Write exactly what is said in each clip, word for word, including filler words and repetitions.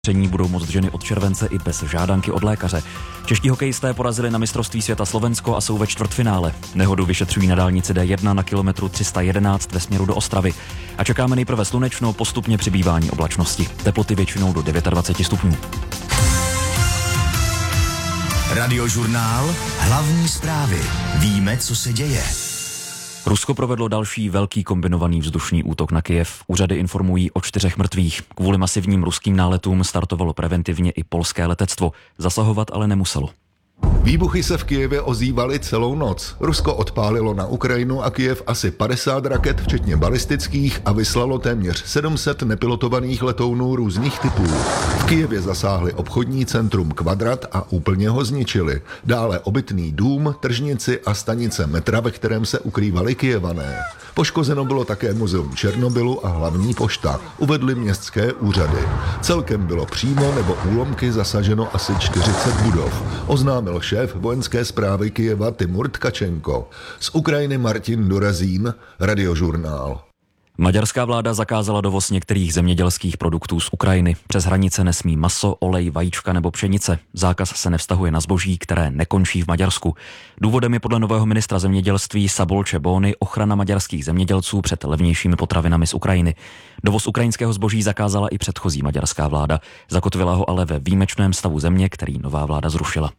Budou moct ženy od července i bez žádanky od lékaře. Čeští hokejisté porazili na mistrovství světa Slovensko a jsou ve čtvrtfinále. Nehodu vyšetřují na dálnici D jedna na kilometru tři sta jedenáct ve směru do Ostravy. A čekáme nejprve slunečno, postupně přibývání oblačnosti. Teploty většinou do dvacet devět stupňů. Radiožurnál. Hlavní zprávy. Víme, co se děje. Rusko provedlo další velký kombinovaný vzdušný útok na Kyjev. Úřady informují o čtyřech mrtvých. Kvůli masivním ruským náletům startovalo preventivně i polské letectvo. Zasahovat ale nemuselo. Výbuchy se v Kyjevě ozývaly celou noc. Rusko odpálilo na Ukrajinu a Kyjev asi padesát raket, včetně balistických, a vyslalo téměř sedm set nepilotovaných letounů různých typů. V Kyjevě zasáhli obchodní centrum Kvadrat a úplně ho zničili. Dále obytný dům, tržnici a stanice metra, ve kterém se ukrývali Kyjevané. Poškozeno bylo také muzeum Černobylu a hlavní pošta, uvedly městské úřady. Celkem bylo přímo nebo úlomky zasaženo asi čtyřicet budov. Oznámil šéf vojenské správy Kyjeva Timur Tkačenko. Z Ukrajiny Martin Dorazín, Radiožurnál. Maďarská vláda zakázala dovoz některých zemědělských produktů z Ukrajiny. Přes hranice nesmí maso, olej, vajíčka nebo pšenice. Zákaz se nevztahuje na zboží, které nekončí v Maďarsku. Důvodem je podle nového ministra zemědělství Szabolcse Bóny ochrana maďarských zemědělců před levnějšími potravinami z Ukrajiny. Dovoz ukrajinského zboží zakázala i předchozí maďarská vláda. Zakotvila ho ale ve výjimečném stavu země, který nová vláda zrušila.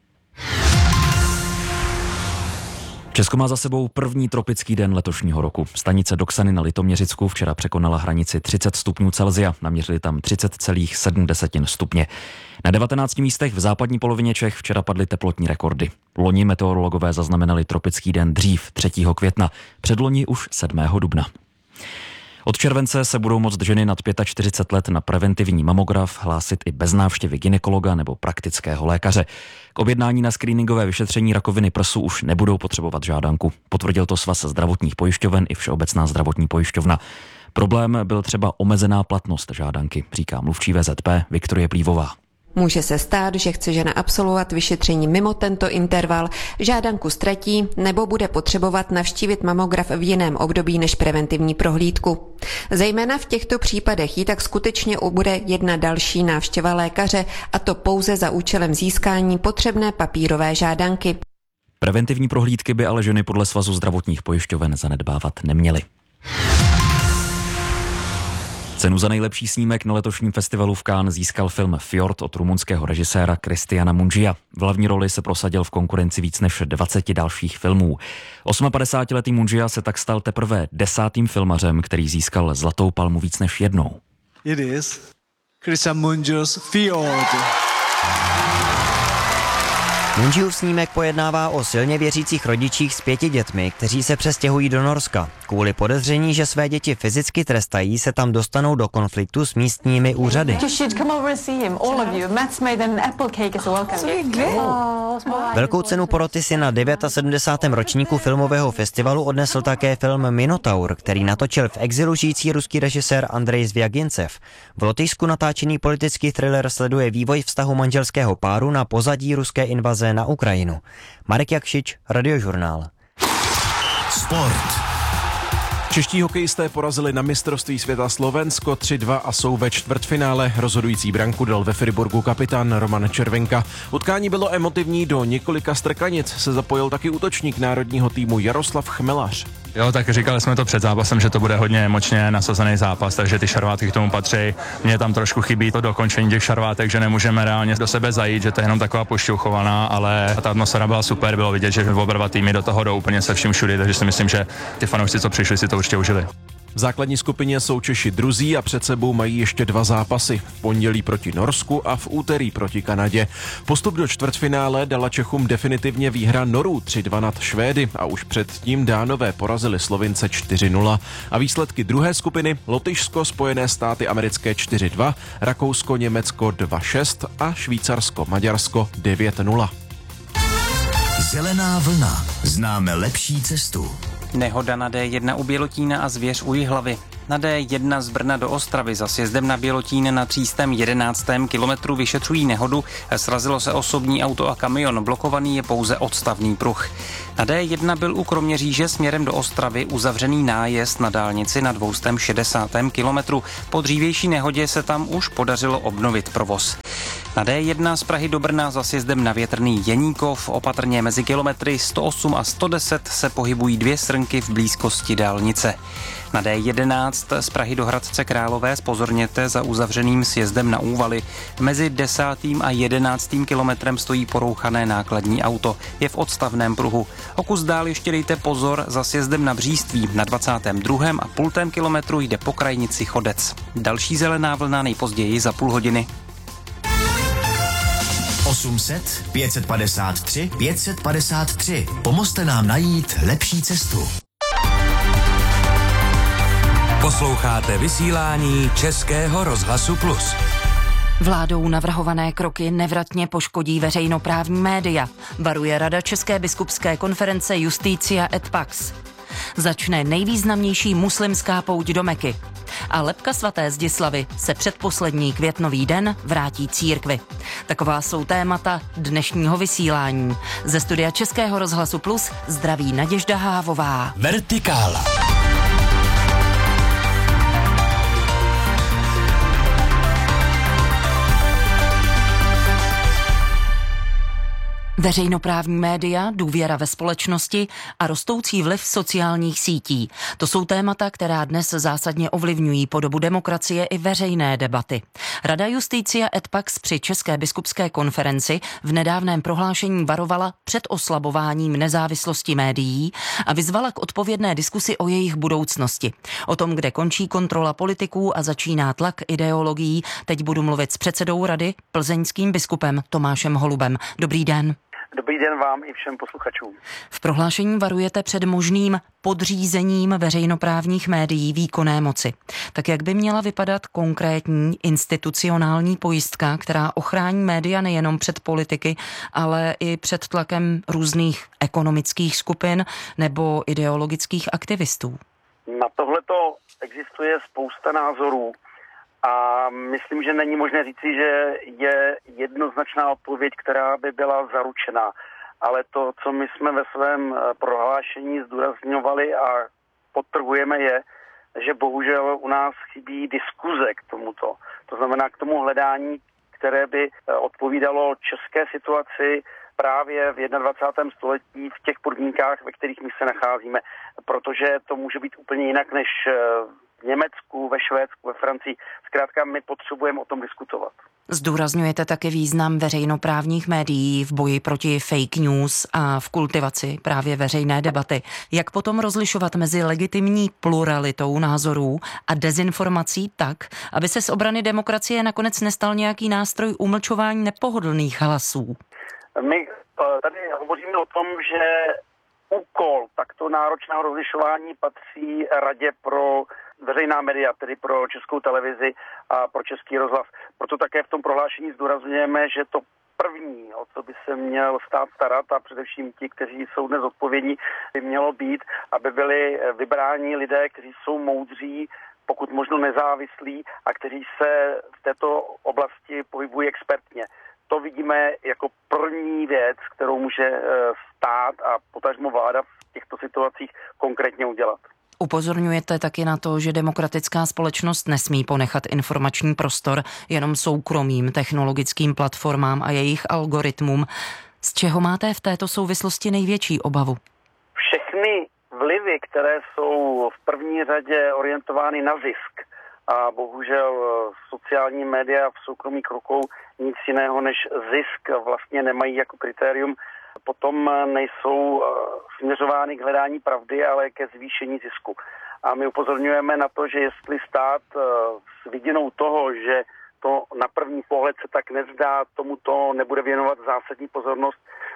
Česko má za sebou první tropický den letošního roku. Stanice Doksany na Litoměřicku včera překonala hranici třicet stupňů Celsia, naměřili tam třicet celá sedm stupně. Na devatenácti místech v západní polovině Čech včera padly teplotní rekordy. Loni meteorologové zaznamenali tropický den dřív, třetího května, předloni už sedmého dubna. Od července se budou moct ženy nad čtyřicet pět let na preventivní mamograf hlásit i bez návštěvy gynekologa nebo praktického lékaře. K objednání na screeningové vyšetření rakoviny prsu už nebudou potřebovat žádanku. Potvrdil to Svaz zdravotních pojišťoven i Všeobecná zdravotní pojišťovna. Problém byl třeba omezená platnost žádanky, říká mluvčí V Z P Viktorie Plívová. Může se stát, že chce žena absolvovat vyšetření mimo tento interval, žádanku ztratí nebo bude potřebovat navštívit mamograf v jiném období než preventivní prohlídku. Zejména v těchto případech jí tak skutečně bude jedna další návštěva lékaře, a to pouze za účelem získání potřebné papírové žádanky. Preventivní prohlídky by ale ženy podle Svazu zdravotních pojišťoven zanedbávat neměly. Cenu za nejlepší snímek na letošním festivalu v Cannes získal film Fjord od rumunského režiséra Cristiana Mungia. V hlavní roli se prosadil v konkurenci víc než dvaceti dalších filmů. osmapadesátiletý Mungia se tak stal teprve desátým filmařem, který získal Zlatou palmu víc než jednou. It is Cristian Mungia's Fjord. Mungiův snímek pojednává o silně věřících rodičích s pěti dětmi, kteří se přestěhují do Norska. Kvůli podezření, že své děti fyzicky trestají, se tam dostanou do konfliktu s místními úřady. Velkou cenu poroty si na sedmdesátém devátém ročníku filmového festivalu odnesl také film Minotaur, který natočil v exilu žijící ruský režisér Andrej Zvjagincev. V Lotyšsku natáčený politický thriller sleduje vývoj vztahu manželského páru na pozadí ruské invaze na Ukrajinu. Marek Jakšič, Radiožurnál. Sport. Čeští hokejisté porazili na mistrovství světa Slovensko tři dva a jsou ve čtvrtfinále. Rozhodující branku dal ve Friburgu kapitán Roman Červenka. Utkání bylo emotivní, do několika strkanic se zapojil taky útočník národního týmu Jaroslav Chmelař. Jo, tak říkali jsme to před zápasem, že to bude hodně emočně nasazený zápas, takže ty šarvátky k tomu patří. Mně tam trošku chybí to dokončení těch šarvátek, že nemůžeme reálně do sebe zajít, že to je jenom taková pošťouchovaná, ale ta atmosféra byla super, bylo vidět, že oba dva týmy do toho jdou úplně se vším všudy, takže si myslím, že ty fanoušci, co přišli, si to určitě užili. V základní skupině jsou Češi druzí a před sebou mají ještě dva zápasy. V pondělí proti Norsku a v úterý proti Kanadě. Postup do čtvrtfinále dala Čechům definitivně výhra Norů tři dva nad Švédy a už předtím Dánové porazili Slovince čtyři nula. A výsledky druhé skupiny Lotyšsko, Spojené státy americké čtyři dva, Rakousko, Německo dva šest a Švýcarsko, Maďarsko devět nula. Zelená vlna. Známe lepší cestu. Nehoda na D jedna u Bělotína a Zvěř u Jihlavy. Na D jedna z Brna do Ostravy za sjezdem na Bělotín na třístém jedenáctém kilometru vyšetřují nehodu. Srazilo se osobní auto a kamion, blokovaný je pouze odstavný pruh. Na D jedna byl u Kroměříže směrem do Ostravy uzavřený nájezd na dálnici na dvě stě šedesátém kilometru. Po dřívější nehodě se tam už podařilo obnovit provoz. Na D jedna z Prahy do Brna za sjezdem na Větrný Jeníkov opatrně mezi kilometry sto osm a sto deset se pohybují dvě srnky v blízkosti dálnice. Na D jedenáct z Prahy do Hradce Králové zpozorněte za uzavřeným sjezdem na Úvaly. Mezi desátým a jedenáctým kilometrem stojí porouchané nákladní auto. Je v odstavném pruhu. O kus dál ještě dejte pozor za sjezdem na Bříství. Na dvacátém druhém a půltém kilometru jde po krajnici Chodec. Další zelená vlna nejpozději za půl hodiny. osm set, pět set padesát tři, pět set padesát tři. Pomozte nám najít lepší cestu. Posloucháte vysílání Českého rozhlasu Plus. Vládou navrhované kroky nevratně poškodí veřejnoprávní média, varuje Rada České biskupské konference Justícia et Pax. Začne nejvýznamnější muslimská pouť do Meky. A lebka svaté Zdislavy se předposlední květnový den vrátí církvi. Taková jsou témata dnešního vysílání. Ze studia Českého rozhlasu Plus zdraví Naděžda Hávová. Vertikála. Veřejnoprávní média, důvěra ve společnosti a rostoucí vliv sociálních sítí. To jsou témata, která dnes zásadně ovlivňují podobu demokracie i veřejné debaty. Rada Justícia et Pax při České biskupské konferenci v nedávném prohlášení varovala před oslabováním nezávislosti médií a vyzvala k odpovědné diskusi o jejich budoucnosti. O tom, kde končí kontrola politiků a začíná tlak ideologií, teď budu mluvit s předsedou rady, plzeňským biskupem Tomášem Holubem. Dobrý den. Dobrý den vám i všem posluchačům. V prohlášení varujete před možným podřízením veřejnoprávních médií výkonné moci. Tak jak by měla vypadat konkrétní institucionální pojistka, která ochrání média nejenom před politiky, ale i před tlakem různých ekonomických skupin nebo ideologických aktivistů? Na tohleto existuje spousta názorů. A myslím, že není možné říci, že je jednoznačná odpověď, která by byla zaručená. Ale to, co my jsme ve svém prohlášení zdůrazňovali a podtrhujeme, je, že bohužel u nás chybí diskuze k tomuto. To znamená k tomu hledání, které by odpovídalo české situaci právě v dvacátém prvním století v těch podmínkách, ve kterých my se nacházíme. Protože to může být úplně jinak než v Německu, ve Švédsku, ve Francii. Zkrátka my potřebujeme o tom diskutovat. Zdůrazňujete taky význam veřejnoprávních médií v boji proti fake news a v kultivaci právě veřejné debaty. Jak potom rozlišovat mezi legitimní pluralitou názorů a dezinformací tak, aby se z obrany demokracie nakonec nestal nějaký nástroj umlčování nepohodlných hlasů? My tady hovoříme o tom, že úkol takto náročného rozlišování patří Radě pro veřejná média, tedy pro Českou televizi a pro Český rozhlas. Proto také v tom prohlášení zdůrazňujeme, že to první, o co by se měl stát starat a především ti, kteří jsou dnes odpovědní, by mělo být, aby byli vybráni lidé, kteří jsou moudří, pokud možno nezávislí a kteří se v této oblasti pohybují expertně. To vidíme jako první věc, kterou může stát a potažmo vláda v těchto situacích konkrétně udělat. Upozorňujete taky na to, že demokratická společnost nesmí ponechat informační prostor jenom soukromým technologickým platformám a jejich algoritmům. Z čeho máte v této souvislosti největší obavu? Všechny vlivy, které jsou v první řadě orientovány na zisk, a bohužel sociální média v soukromých rukou nic jiného než zisk vlastně nemají jako kritérium, potom nejsou směřovány k hledání pravdy, ale ke zvýšení zisku. A my upozorňujeme na to, že jestli stát s vidinou toho, že to na první pohled se tak nezdá, tomuto nebude věnovat zásadní pozornost,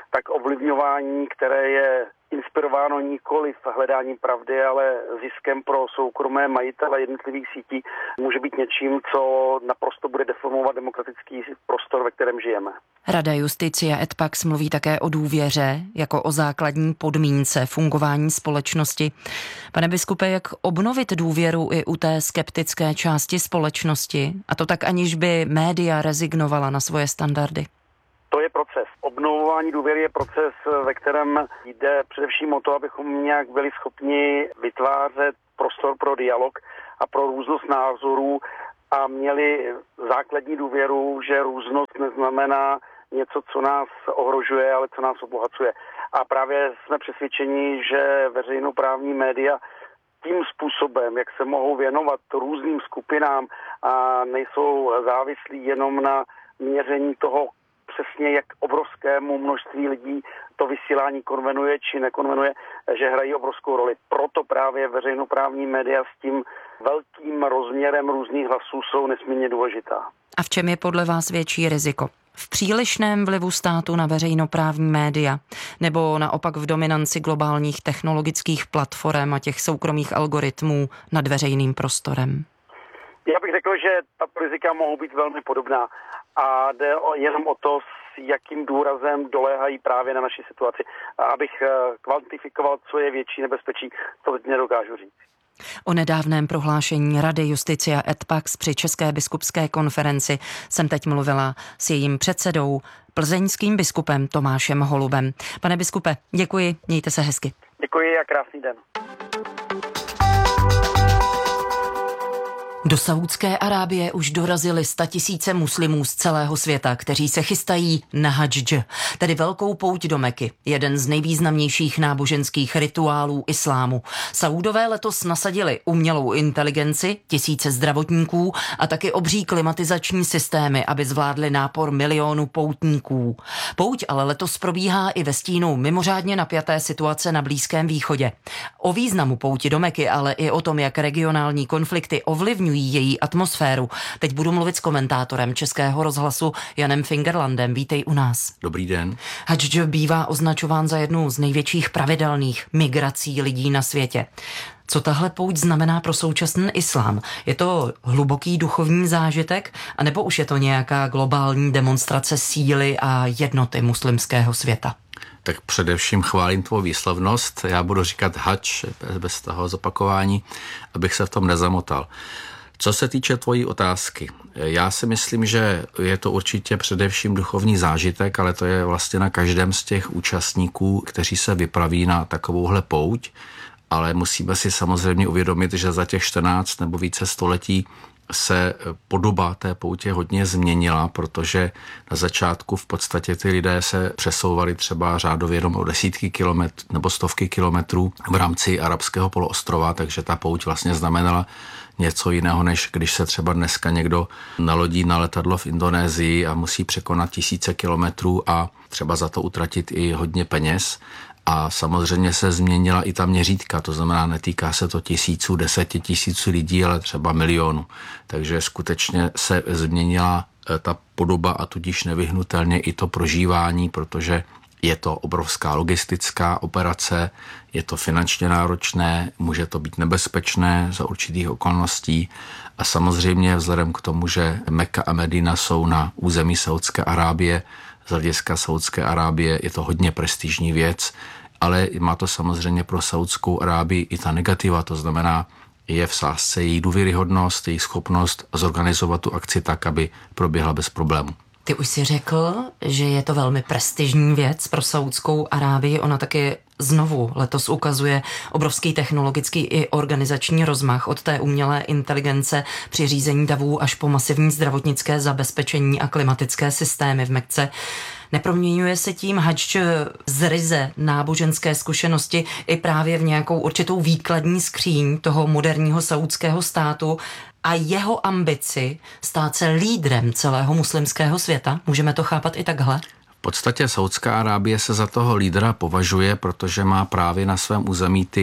tak ovlivňování, které je inspirováno nikoli v hledání pravdy, ale ziskem pro soukromé majitele jednotlivých sítí, může být něčím, co naprosto bude deformovat demokratický prostor, ve kterém žijeme. Rada Justicia et Pax mluví také o důvěře jako o základní podmínce fungování společnosti. Pane biskupe, jak obnovit důvěru i u té skeptické části společnosti, a to tak, aniž by média rezignovala na svoje standardy? To je proces. Obnovování důvěry je proces, ve kterém jde především o to, abychom nějak byli schopni vytvářet prostor pro dialog a pro různost názorů a měli základní důvěru, že různost neznamená něco, co nás ohrožuje, ale co nás obohacuje. A právě jsme přesvědčeni, že veřejnoprávní média tím způsobem, jak se mohou věnovat různým skupinám a nejsou závislí jenom na měření toho, přesně jak obrovskému množství lidí to vysílání konvenuje či nekonvenuje, že hrají obrovskou roli. Proto právě veřejnoprávní média s tím velkým rozměrem různých hlasů jsou nesmírně důležitá. A v čem je podle vás větší riziko? V přílišném vlivu státu na veřejnoprávní média nebo naopak v dominanci globálních technologických platform a těch soukromých algoritmů nad veřejným prostorem? Já bych řekl, že tato rizika mohou být velmi podobná a jde jenom o to, s jakým důrazem doléhají právě na naši situaci. A abych kvantifikoval, co je větší nebezpečí, to teď nedokážu říct. O nedávném prohlášení Rady Justicia et Pax při České biskupské konferenci jsem teď mluvila s jejím předsedou, plzeňským biskupem Tomášem Holubem. Pane biskupe, děkuji, mějte se hezky. Děkuji a krásný den. Do Saúdské Arábie už dorazili statisíce muslimů z celého světa, kteří se chystají na hadž, tedy velkou pouť do Meky, jeden z nejvýznamnějších náboženských rituálů islámu. Saúdové letos nasadili umělou inteligenci, tisíce zdravotníků a taky obří klimatizační systémy, aby zvládli nápor milionů poutníků. Pouť ale letos probíhá i ve stínu mimořádně napjaté situace na Blízkém východě. O významu pouti do Meky, ale i o tom, jak regionální konflikty ovlivňují její atmosféru. Teď budu mluvit s komentátorem Českého rozhlasu Janem Fingerlandem. Vítej u nás. Dobrý den. Hadž bývá označován za jednu z největších pravidelných migrací lidí na světě. Co tahle pouť znamená pro současný islám? Je to hluboký duchovní zážitek, anebo už je to nějaká globální demonstrace síly a jednoty muslimského světa? Tak především chválím tvou výslovnost. Já budu říkat hadž bez toho zopakování, abych se v tom nezamotal. Co se týče tvojí otázky, já si myslím, že je to určitě především duchovní zážitek, ale to je vlastně na každém z těch účastníků, kteří se vypraví na takovouhle pouť, ale musíme si samozřejmě uvědomit, že za těch čtrnáct nebo více století se podoba té poutě hodně změnila, protože na začátku v podstatě ty lidé se přesouvali třeba řádově jenom o desítky kilometrů nebo stovky kilometrů v rámci arabského poloostrova, takže ta pouť vlastně znamenala něco jiného, než když se třeba dneska někdo nalodí na letadlo v Indonésii a musí překonat tisíce kilometrů a třeba za to utratit i hodně peněz. A samozřejmě se změnila i ta měřítka, to znamená, netýká se to tisíců, deseti tisíců lidí, ale třeba milionu. Takže skutečně se změnila ta podoba a tudíž nevyhnutelně i to prožívání, protože je to obrovská logistická operace, je to finančně náročné, může to být nebezpečné za určitých okolností a samozřejmě vzhledem k tomu, že Mekka a Medina jsou na území Saúdské Arábie, z hlediska Saúdské Arábie je to hodně prestižní věc, ale má to samozřejmě pro Saúdskou Arábii i ta negativa, to znamená, je v sázce její důvěryhodnost, její schopnost zorganizovat tu akci tak, aby proběhla bez problému. Ty už si řekl, že je to velmi prestižní věc pro Saúdskou Arábii. Ona taky znovu letos ukazuje obrovský technologický i organizační rozmach od té umělé inteligence při řízení davů až po masivní zdravotnické zabezpečení a klimatické systémy v Mekce. Neproměňuje se tím hadž z ryze náboženské zkušenosti i právě v nějakou určitou výkladní skříň toho moderního saúdského státu a jeho ambici stát se lídrem celého muslimského světa? Můžeme to chápat i takhle? V podstatě Saúdská Arábie se za toho lídra považuje, protože má právě na svém území ty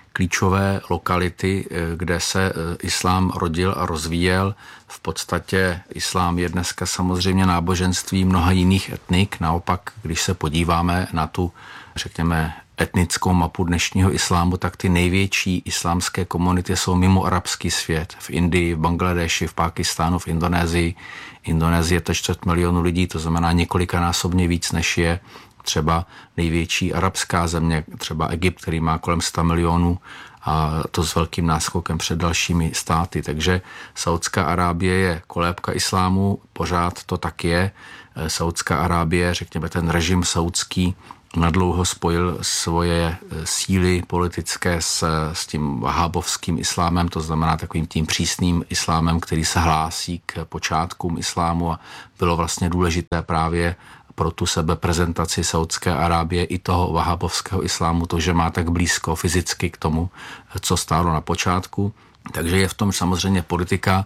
klíčové lokality, kde se islám rodil a rozvíjel. V podstatě islám je dneska samozřejmě náboženství mnoha jiných etnik. Naopak, když se podíváme na tu, řekněme, etnickou mapu dnešního islámu, tak ty největší islámské komunity jsou mimo arabský svět. V Indii, v Bangladeši, v Pákistánu, v Indonésii. Indonésie je to čtvrt milionu lidí, to znamená několikanásobně víc, než je třeba největší arabská země, třeba Egypt, který má kolem sto milionů, a to s velkým náskokem před dalšími státy. Takže Saudská Arábie je kolébka islámu, pořád to tak je. Saudská Arábie, řekněme ten režim saudský, nadlouho spojil svoje síly politické s, s tím vahábovským islámem, to znamená takovým tím přísným islámem, který se hlásí k počátkům islámu, a bylo vlastně důležité právě pro tu sebeprezentaci Saudské Arábie i toho vahábovského islámu, to, že má tak blízko fyzicky k tomu, co stálo na počátku. Takže je v tom samozřejmě politika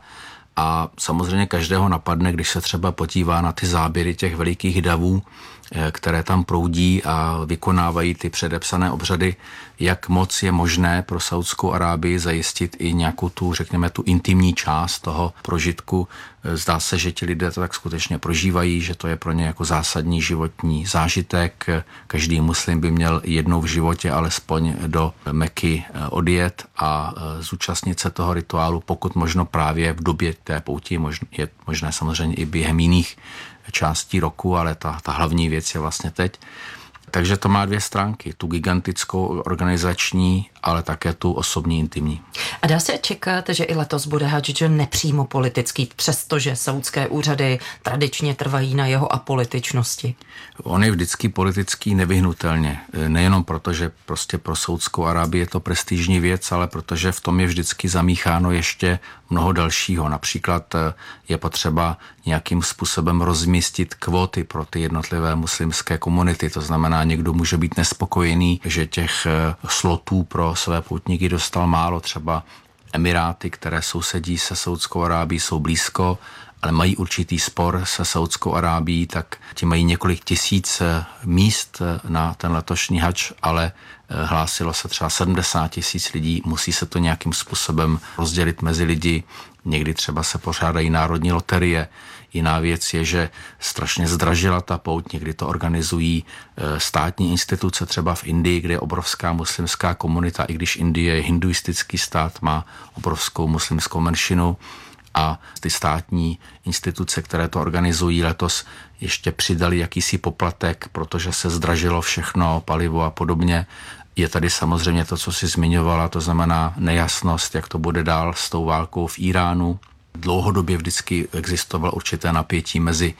a samozřejmě každého napadne, když se třeba podívá na ty záběry těch velikých davů, které tam proudí a vykonávají ty předepsané obřady, jak moc je možné pro Saudskou Arábii zajistit i nějakou tu, řekněme, tu intimní část toho prožitku. Zdá se, že ti lidé to tak skutečně prožívají, že to je pro ně jako zásadní životní zážitek. Každý muslim by měl jednou v životě alespoň do Meky odjet a zúčastnit se toho rituálu, pokud možno právě v době té pouti, je možné samozřejmě i během jiných částí roku, ale ta, ta hlavní věc je vlastně teď. Takže to má dvě stránky, tu gigantickou organizační, ale také tu osobní, intimní. A dá se čekat, že i letos bude hadž nepřímo politický, přestože saudské úřady tradičně trvají na jeho apolitičnosti? On je vždycky politický nevyhnutelně. Nejenom proto, že prostě pro Saudskou Arábii je to prestižní věc, ale protože v tom je vždycky zamícháno ještě mnoho dalšího. Například je potřeba nějakým způsobem rozmístit kvóty pro ty jednotlivé muslimské komunity. To znamená, někdo může být nespokojený, že těch slotů pro své poutníky dostal málo. Třeba Emiráty, které sousedí se Saudskou Arábií, jsou blízko, ale mají určitý spor se Saudskou Arábií, tak ti mají několik tisíc míst na ten letošní hadž, ale hlásilo se třeba sedmdesát tisíc lidí, musí se to nějakým způsobem rozdělit mezi lidi, někdy třeba se pořádají národní loterie. Jiná věc je, že strašně zdražila ta pouť, někdy to organizují státní instituce, třeba v Indii, kde je obrovská muslimská komunita, i když Indie je hinduistický stát, má obrovskou muslimskou menšinu, a ty státní instituce, které to organizují, letos ještě přidali jakýsi poplatek, protože se zdražilo všechno, palivo a podobně. Je tady samozřejmě to, co jsi zmiňovala, to znamená nejasnost, jak to bude dál s tou válkou v Iránu. Dlouhodobě vždycky existovalo určité napětí mezi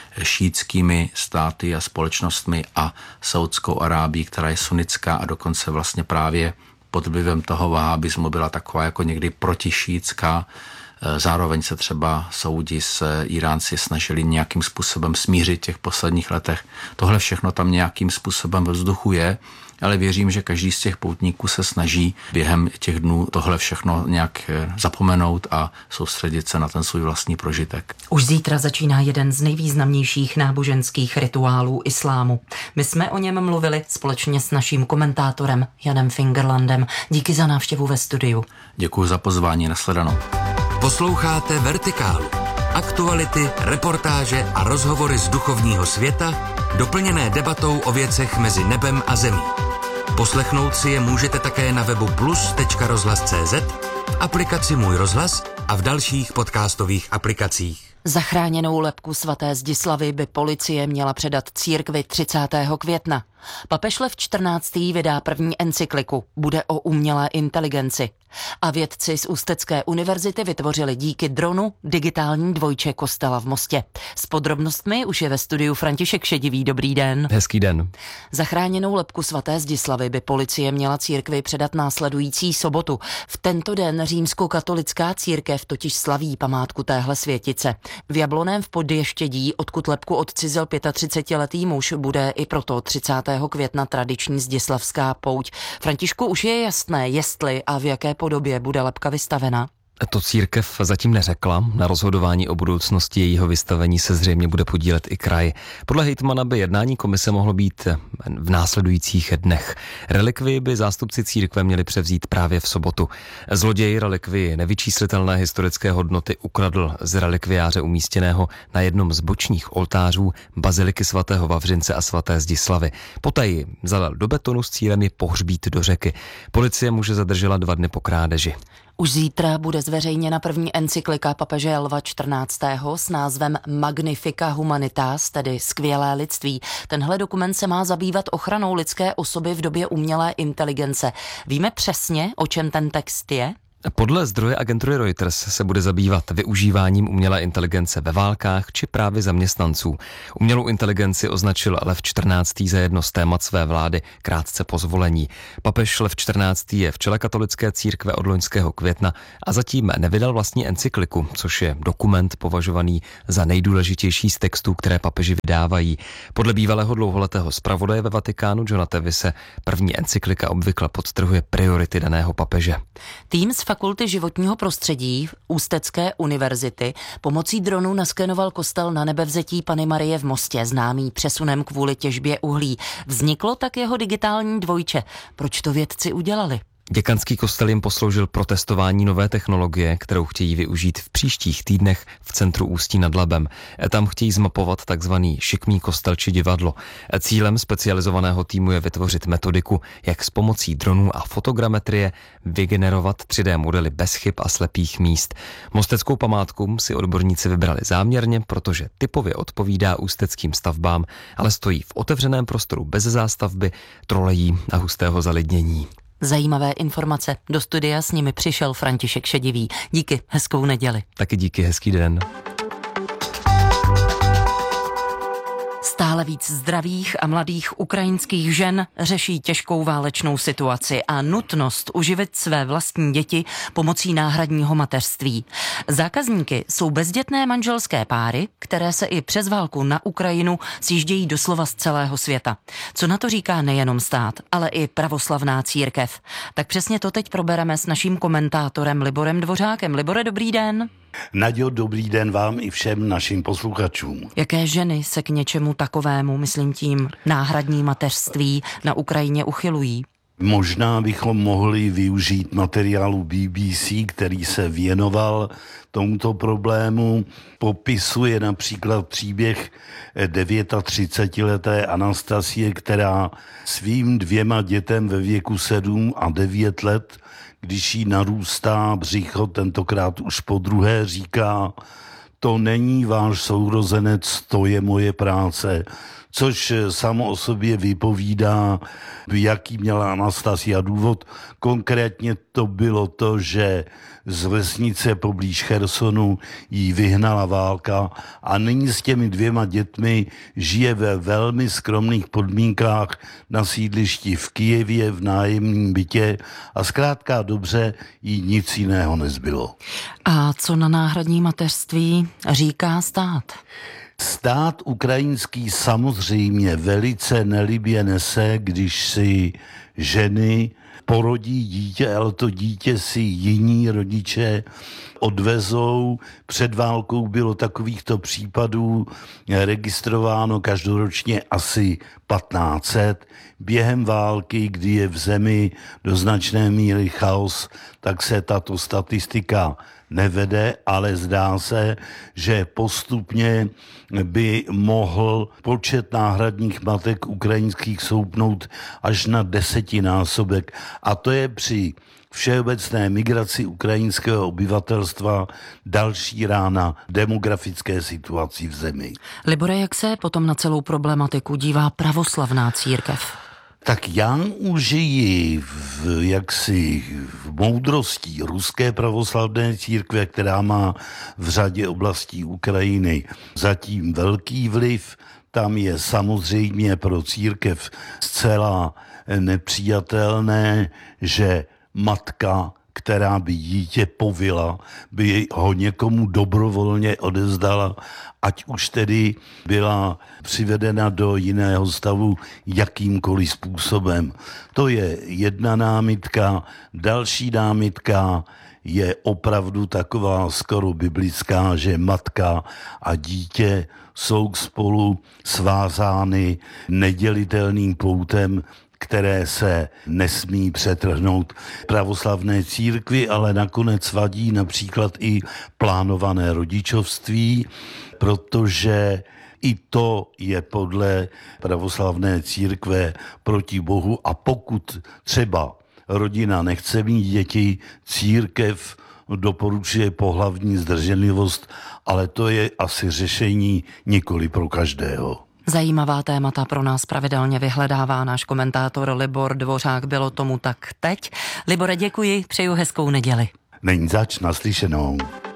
šítskými státy a společnostmi a Saudskou Arábií, která je sunnická a dokonce vlastně právě pod vlivem toho vahábismu byla taková jako někdy protišítská. Zároveň se třeba Saudi s Iránci snažili nějakým způsobem smířit v těch posledních letech. Tohle všechno tam nějakým způsobem ve vzduchu je, ale věřím, že každý z těch poutníků se snaží během těch dnů tohle všechno nějak zapomenout a soustředit se na ten svůj vlastní prožitek. Už zítra začíná jeden z nejvýznamnějších náboženských rituálů islámu. My jsme o něm mluvili společně s naším komentátorem Janem Fingerlandem. Díky za návštěvu ve studiu. Děkuji za pozvání, nashledanou. Posloucháte Vertikálu. Aktuality, reportáže a rozhovory z duchovního světa, doplněné debatou o věcech mezi nebem a zemí. Poslechnout si je můžete také na webu plus tečka rozhlas tečka cé zet, v aplikaci Můj rozhlas a v dalších podcastových aplikacích. Zachráněnou lebku svaté Zdislavy by policie měla předat církvi třicátého května. Papež Lev čtrnáctý vydá první encykliku. Bude o umělé inteligenci. A vědci z Ústecké univerzity vytvořili díky dronu digitální dvojče kostela v Mostě. S podrobnostmi už je ve studiu František Šedivý. Dobrý den. Hezký den. Zachráněnou lebku svaté Zdislavy by policie měla církvi předat následující sobotu. V tento den římskokatolická církev totiž slaví památku téhle světice. V Jabloném v Podještědí, odkud lebku odcizil třicetipětiletý muž, bude i proto třicátého května tradiční zdislavská pouť. Františku, už je jasné, jestli a v jaké podobě bude lebka vystavena? To církev zatím neřekla. Na rozhodování o budoucnosti jejího vystavení se zřejmě bude podílet i kraj. Podle hejtmana by jednání komise mohlo být v následujících dnech. Relikvii by zástupci církve měli převzít právě v sobotu. Zloděj relikvii nevyčíslitelné historické hodnoty ukradl z relikviáře umístěného na jednom z bočních oltářů baziliky svatého Vavřince a svaté Zdislavy. Poté ji zalil do betonu s cílem ji pohřbít do řeky. Policie muže zadržela dva dny po krádeži. Už zítra bude zveřejněna první encyklika papeže Lva čtrnáctého s názvem Magnifica Humanitas, tedy skvělé lidství. Tenhle dokument se má zabývat ochranou lidské osoby v době umělé inteligence. Víme přesně, o čem ten text je? Podle zdroje agentury Reuters se bude zabývat využíváním umělé inteligence ve válkách či právě zaměstnanců. Umělou inteligenci označil Lev čtrnáctý za jedno z témat své vlády krátce po zvolení. Papež Lev čtrnáctý je v čele katolické církve od loňského května a zatím nevydal vlastní encykliku, což je dokument považovaný za nejdůležitější z textů, které papeži vydávají. Podle bývalého dlouholetého zpravodaje ve Vatikánu Johna Tevise první encyklika obvykle podtrhuje priority daného papeže. Tým z Fakulty životního prostředí Ústecké univerzity pomocí dronu naskenoval kostel Na Nebevzetí Panny Marie v Mostě, známý přesunem kvůli těžbě uhlí. Vzniklo tak jeho digitální dvojče. Proč to vědci udělali? Děkanský kostel jim posloužil pro testování nové technologie, kterou chtějí využít v příštích týdnech v centru Ústí nad Labem. Tam chtějí zmapovat takzvaný šikmý kostel či divadlo. Cílem specializovaného týmu je vytvořit metodiku, jak s pomocí dronů a fotogrametrie vygenerovat tři dé modely bez chyb a slepých míst. Mosteckou památku si odborníci vybrali záměrně, protože typově odpovídá ústeckým stavbám, ale stojí v otevřeném prostoru bez zástavby, trolejí a hustého zalidnění. Zajímavé informace. Do studia s nimi přišel František Šedivý. Díky, hezkou neděli. Taky díky, hezký den. Stále víc zdravých a mladých ukrajinských žen řeší těžkou válečnou situaci a nutnost uživit své vlastní děti pomocí náhradního mateřství. Zákazníky jsou bezdětné manželské páry, které se i přes válku na Ukrajinu sjíždějí doslova z celého světa. Co na to říká nejenom stát, ale i pravoslavná církev. Tak přesně to teď probereme s naším komentátorem Liborem Dvořákem. Libore, dobrý den. Naďo, dobrý den vám i všem našim posluchačům. Jaké ženy se k něčemu takovému, myslím tím náhradní mateřství, na Ukrajině uchylují? Možná bychom mohli využít materiálu B B C, který se věnoval tomuto problému. Popisuje například příběh třicetileté Anastasie, která svým dvěma dětem ve věku sedm a devět let, když jí narůstá břicho, tentokrát už po druhé, říká: to není váš sourozenec, to je moje práce. Což samo o sobě vypovídá, jaký měla Anastasia důvod. Konkrétně to bylo to, že z vesnice poblíž Chersonu jí vyhnala válka a nyní s těmi dvěma dětmi žije ve velmi skromných podmínkách na sídlišti v Kyjevě v nájemním bytě a zkrátka dobře jí nic jiného nezbylo. A co na náhradní mateřství říká stát? Stát ukrajinský samozřejmě velice nelibě nese, když si ženy porodí dítě, ale to dítě si jiní rodiče odvezou. Před válkou bylo takovýchto případů registrováno každoročně asi patnáct set. Během války, kdy je v zemi do značné míry chaos, tak se tato statistika nevede, ale zdá se, že postupně by mohl počet náhradních matek ukrajinských soupnout až na desetinásobek. A to je při všeobecné migraci ukrajinského obyvatelstva další rána demografické situaci v zemi. Libore, jak se potom na celou problematiku dívá pravoslavná církev? Tak já užiji v, jaksi v moudrosti ruské pravoslavné církve, která má v řadě oblastí Ukrajiny zatím velký vliv. Tam je samozřejmě pro církev zcela nepřijatelné, že matka, která by dítě povila, by ho někomu dobrovolně odezdala, ať už tedy byla přivedena do jiného stavu jakýmkoliv způsobem. To je jedna námitka. Další námitka je opravdu taková skoro biblická, že matka a dítě jsou spolu svázány nedělitelným poutem, které se nesmí přetrhnout pravoslavné církvi, ale nakonec vadí například i plánované rodičovství, protože i to je podle pravoslavné církve proti Bohu a pokud třeba rodina nechce mít děti, církev doporučuje pohlavní zdrženlivost, ale to je asi řešení nikoli pro každého. Zajímavá témata pro nás pravidelně vyhledává náš komentátor Libor Dvořák. Bylo tomu tak teď. Libore, děkuji, přeju hezkou neděli. Není zač, naslyšenou.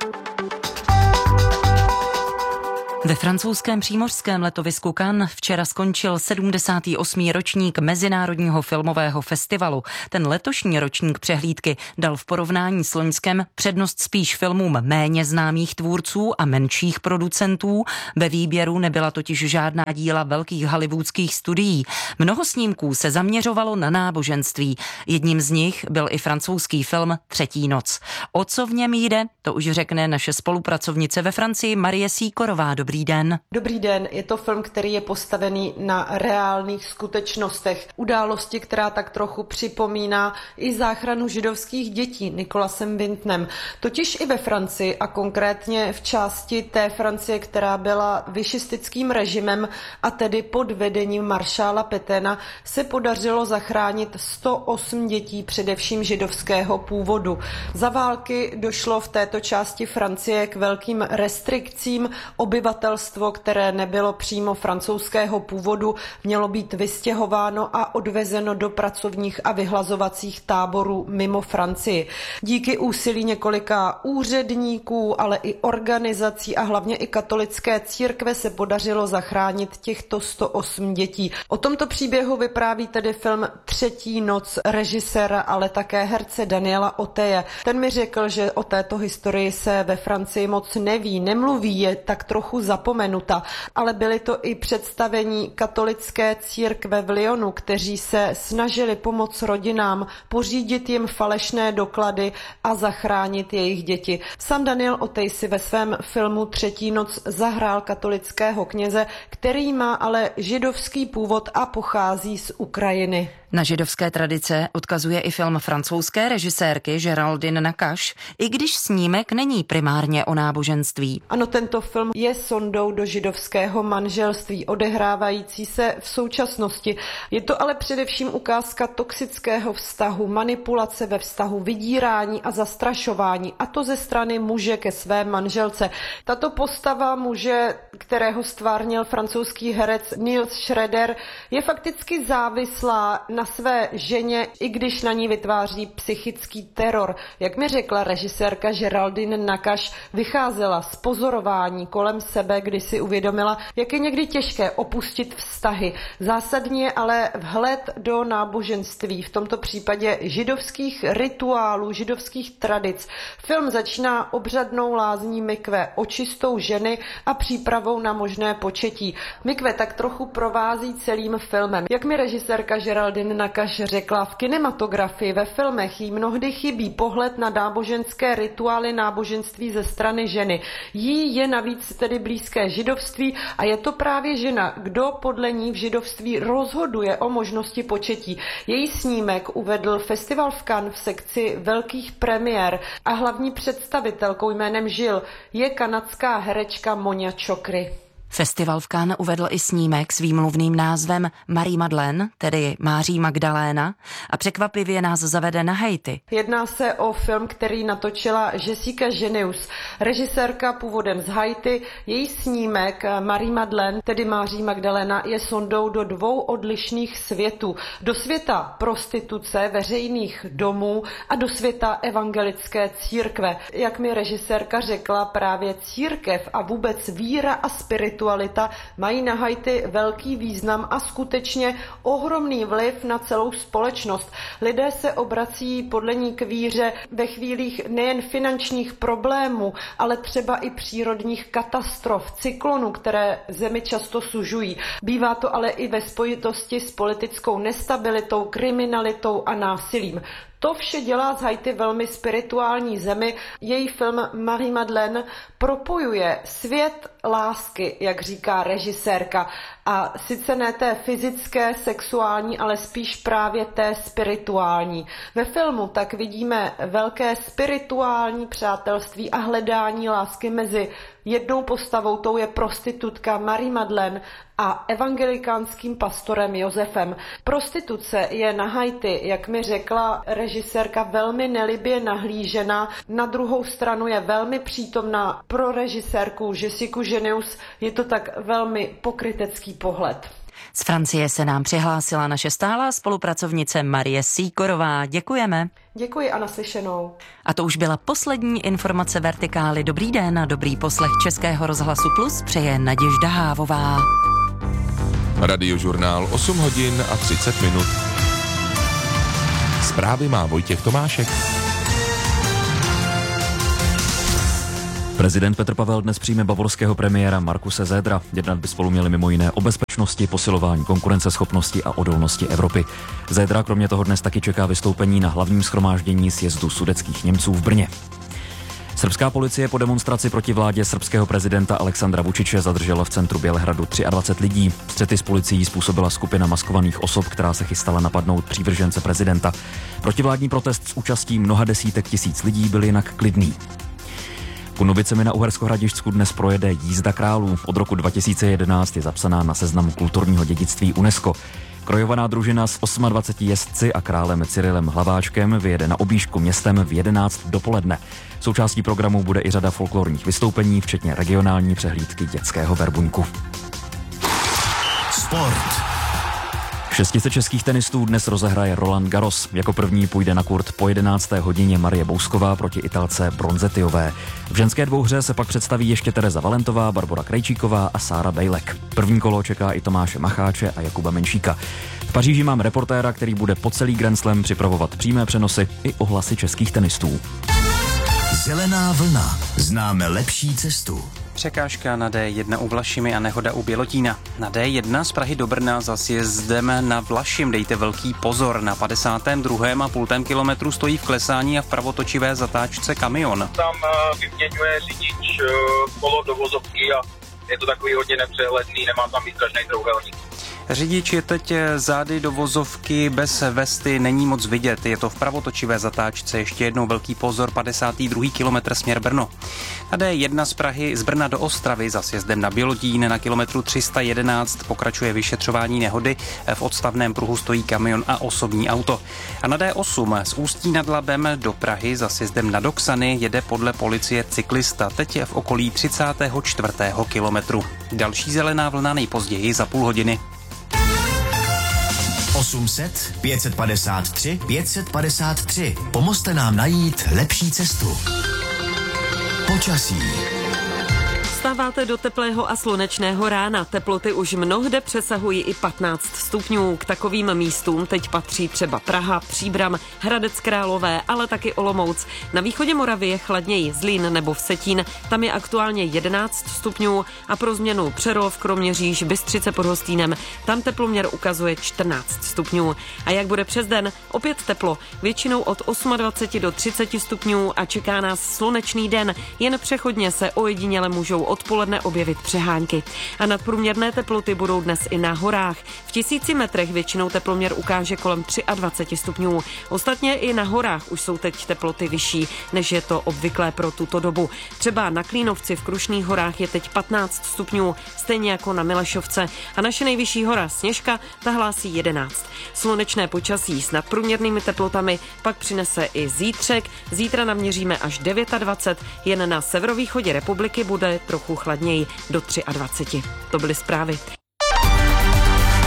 Ve francouzském přímořském letovisku Cannes včera skončil sedmdesátý osmý ročník Mezinárodního filmového festivalu. Ten letošní ročník přehlídky dal v porovnání s loňskem přednost spíš filmům méně známých tvůrců a menších producentů. Ve výběru nebyla totiž žádná díla velkých hollywoodských studií. Mnoho snímků se zaměřovalo na náboženství. Jedním z nich byl i francouzský film Třetí noc. O co v něm jde, to už řekne naše spolupracovnice ve Francii Marie Sýkorová. Dobrý Dobrý den. Dobrý den, je to film, který je postavený na reálných skutečnostech. Události, která tak trochu připomíná i záchranu židovských dětí Nicholasem Windtem. Totiž i ve Francii a konkrétně v části té Francie, která byla višistickým režimem a tedy pod vedením maršála Pétaina, se podařilo zachránit sto osm dětí, především židovského původu. Za války došlo v této části Francie k velkým restrikcím. Obyvatelstvo, které nebylo přímo francouzského původu, mělo být vystěhováno a odvezeno do pracovních a vyhlazovacích táborů mimo Francii. Díky úsilí několika úředníků, ale i organizací a hlavně i katolické církve se podařilo zachránit těchto sto osm dětí. O tomto příběhu vypráví tedy film Třetí noc režiséra, ale také herce Daniela Auteuile. Ten mi řekl, že o této historii se ve Francii moc neví, nemluví, je tak trochu zapomenuta, ale byly to i představení katolické církve v Lyonu, kteří se snažili pomoct rodinám, pořídit jim falešné doklady a zachránit jejich děti. Sam Daniel Auteuile si ve svém filmu Třetí noc zahrál katolického kněze, který má ale židovský původ a pochází z Ukrajiny. Na židovské tradice odkazuje i film francouzské režisérky Géraldine Nakache, i když snímek není primárně o náboženství. Ano, tento film je sondou do židovského manželství, odehrávající se v současnosti. Je to ale především ukázka toxického vztahu, manipulace ve vztahu, vydírání a zastrašování, a to ze strany muže ke své manželce. Tato postava muže, kterého stvárnil francouzský herec Nils Schroeder, je fakticky závislá na své ženě, i když na ní vytváří psychický teror. Jak mi řekla režisérka Géraldine Nakache, vycházela z pozorování kolem sebe, kdy si uvědomila, jak je někdy těžké opustit vztahy. Zásadní je ale vhled do náboženství, v tomto případě židovských rituálů, židovských tradic. Film začíná obřadnou lázní mikve, očistou ženy a přípravou na možné početí. Mikve tak trochu provází celým filmem. Jak mi režisérka Géraldine Nakache řekla, v kinematografii, ve filmech jí mnohdy chybí pohled na náboženské rituály náboženství ze strany ženy. Jí je navíc tedy blízké židovství a je to právě žena, kdo podle ní v židovství rozhoduje o možnosti početí. Její snímek uvedl festival v Cannes v sekci velkých premiér a hlavní představitelkou jménem Jill je kanadská herečka Monia Chokri. Festival v Cannes uvedl i snímek s výmluvným názvem Marie Madeleine, tedy Máří Magdaléna, a překvapivě nás zavede na Haiti. Jedná se o film, který natočila Jessica Genius, režisérka původem z Haiti. Její snímek Marie Madeleine, tedy Máří Magdaléna, je sondou do dvou odlišných světů. Do světa prostituce, veřejných domů a do světa evangelické církve. Jak mi režisérka řekla, právě církev a vůbec víra a spiritualita mají na Haiti velký význam a skutečně ohromný vliv na celou společnost. Lidé se obrací podle ní k víře ve chvílích nejen finančních problémů, ale třeba i přírodních katastrof, cyklonů, které zemi často sužují. Bývá to ale i ve spojitosti s politickou nestabilitou, kriminalitou a násilím. To vše dělá z Haiti velmi spirituální zemi. Její film Marie Madeleine propojuje svět lásky, jak říká režisérka, a sice ne té fyzické, sexuální, ale spíš právě té spirituální. Ve filmu tak vidíme velké spirituální přátelství a hledání lásky mezi jednou postavou, tou je prostitutka Marie Madeleine, a evangelikánským pastorem Josefem. Prostituce je na Haiti, jak mi řekla režisérka, velmi nelibě nahlížena. Na druhou stranu je velmi přítomná. Pro režisérku Jessiku Genius je to tak velmi pokrytecký pohled. Z Francie se nám přihlásila naše stálá spolupracovnice Marie Sýkorová. Děkujeme. Děkuji a naslyšenou. A to už byla poslední informace Vertikály. Dobrý den a dobrý poslech Českého rozhlasu Plus přeje Naděžda Hávová. Radiožurnál osm hodin a třicet minut. Zprávy má Vojtěch Tomášek. Prezident Petr Pavel dnes přijme bavorského premiéra Markuse Södera. Jednat by spolu měli mimo jiné o bezpečnosti, posilování konkurenceschopnosti a odolnosti Evropy. Södera kromě toho dnes taky čeká vystoupení na hlavním shromáždění sjezdu sudetských Němců v Brně. Srbská policie po demonstraci proti vládě srbského prezidenta Aleksandra Vučiče zadržela v centru Bělehradu dvacet tři lidí. Střety s policií způsobila skupina maskovaných osob, která se chystala napadnout přívržence prezidenta. Protivládní protest s účastí mnoha desítek tisíc lidí byl jinak klidný. Kunovicemi na Uhersko-Hradišťsku dnes projede Jízda králů. Od roku dva tisíce jedenáct je zapsaná na seznam kulturního dědictví UNESCO. Krojovaná družina s dvaceti osmi jezdci a králem Cyrilem Hlaváčkem vyjede na objížďku městem v jedenáct dopoledne. Součástí programu bude i řada folklorních vystoupení, včetně regionální přehlídky dětského verbuňku. Sport. šest set českých tenistů dnes rozehraje Roland Garros. Jako první půjde na kurt po jedenácté hodině Marie Bousková proti Italce Bronzetiové. V ženské dvouhře se pak představí ještě Tereza Valentová, Barbora Krejčíková a Sára Bejlek. První kolo čeká i Tomáše Macháče a Jakuba Menšíka. V Paříži mám reportéra, který bude po celý Grand Slam připravovat přímé přenosy i ohlasy českých tenistů. Zelená vlna. Známe lepší cestu. Překážka na D jedna u Vlašimi a nehoda u Bělotína. Na D jedna z Prahy do Brna za sjezdem na Vlašim dejte velký pozor. Na padesátém druhém a půltém kilometru stojí v klesání a v pravotočivé zatáčce kamion. Tam vyměňuje řidič kolo do vozovky a je to takový hodně nepřehledný, nemá tam výstražný trouhelník. Řidič je teď zády do vozovky bez vesty, není moc vidět. Je to v pravotočivé zatáčce. Ještě jednou velký pozor, padesátý druhý kilometr směr Brno. A D jedna z Prahy z Brna do Ostravy za sjezdem na Bělotín na kilometru tři sta jedenáct pokračuje vyšetřování nehody. V odstavném pruhu stojí kamion a osobní auto. A na D osm z Ústí nad Labem do Prahy za sjezdem na Doksany jede podle policie cyklista. Teď je v okolí třicátého čtvrtého kilometru. Další zelená vlna nejpozději za půl hodiny. osm set, pět set padesát tři, pět set padesát tři. Pomozte nám najít lepší cestu. Počasí. Vstáváte do teplého a slunečného rána. Teploty už mnohde přesahují i patnáct stupňů. K takovým místům teď patří třeba Praha, Příbram, Hradec Králové, ale taky Olomouc. Na východě Moravy je chladněji, Zlín nebo Vsetín. Tam je aktuálně jedenáct stupňů a pro změnu Přerov, Kroměříž, Bystřice pod Hostýnem. Tam teploměr ukazuje čtrnáct stupňů. A jak bude přes den? Opět teplo. Většinou od dvaceti osmi do třiceti stupňů a čeká nás slunečný den. Jen přechodně se ojediněle můžou odpoledne objevit přehánky. A nadprůměrné teploty budou dnes i na horách. V tisíci metrech většinou teploměr ukáže kolem dvacet tři stupňů. Ostatně i na horách už jsou teď teploty vyšší, než je to obvyklé pro tuto dobu. Třeba na Klínovci v Krušných horách je teď patnáct stupňů, stejně jako na Milešovce. A naše nejvyšší hora Sněžka, ta hlásí jedenáct. Slunečné počasí s nadprůměrnými teplotami pak přinese i zítřek. Zítra naměříme až dvacet devět, jen na severovýchodě republiky bude trochu chladněji do dvacet tři. To byly zprávy.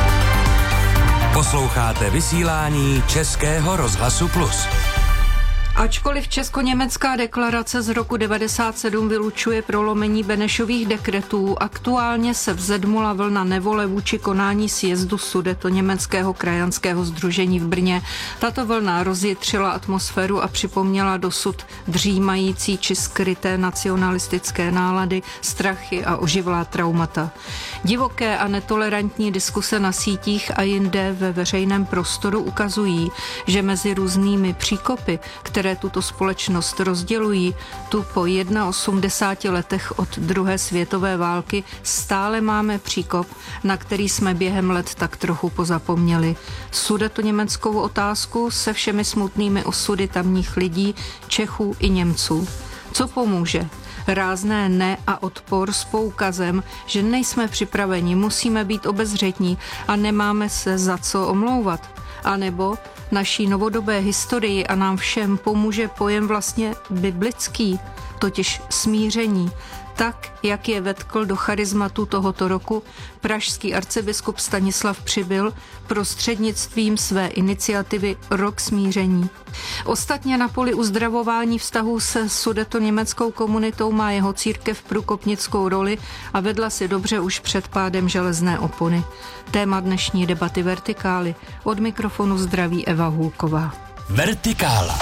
Posloucháte vysílání Českého rozhlasu Plus. Ačkoliv česko-německá deklarace z roku devadesát sedm vylučuje prolomení Benešových dekretů, aktuálně se vzedmula vlna nevole vůči konání sjezdu Sudetoněmeckého krajanského sdružení v Brně. Tato vlna rozjitřila atmosféru a připomněla dosud dřímající či skryté nacionalistické nálady, strachy a oživlá traumata. Divoké a netolerantní diskuse na sítích a jinde ve veřejném prostoru ukazují, že mezi různými příkopy, které tuto společnost rozdělují, tu po osmdesáti jedna letech od druhé světové války stále máme příkop, na který jsme během let tak trochu pozapomněli. Sudetoněmeckou otázku se všemi smutnými osudy tamních lidí, Čechů i Němců. Co pomůže? Rázné ne a odpor s poukazem, že nejsme připraveni, musíme být obezřetní a nemáme se za co omlouvat. A nebo naší novodobé historii a nám všem pomůže pojem vlastně biblický, totiž smíření, tak, jak je vetkl do charizmatu tohoto roku pražský arcibiskup Stanislav Přibyl prostřednictvím své iniciativy Rok smíření. Ostatně na poli uzdravování vztahů se sudetoněmeckou komunitou má jeho církev průkopnickou roli a vedla si dobře už před pádem železné opony. Téma dnešní debaty Vertikály. Od mikrofonu zdraví Eva Hulková. Vertikála.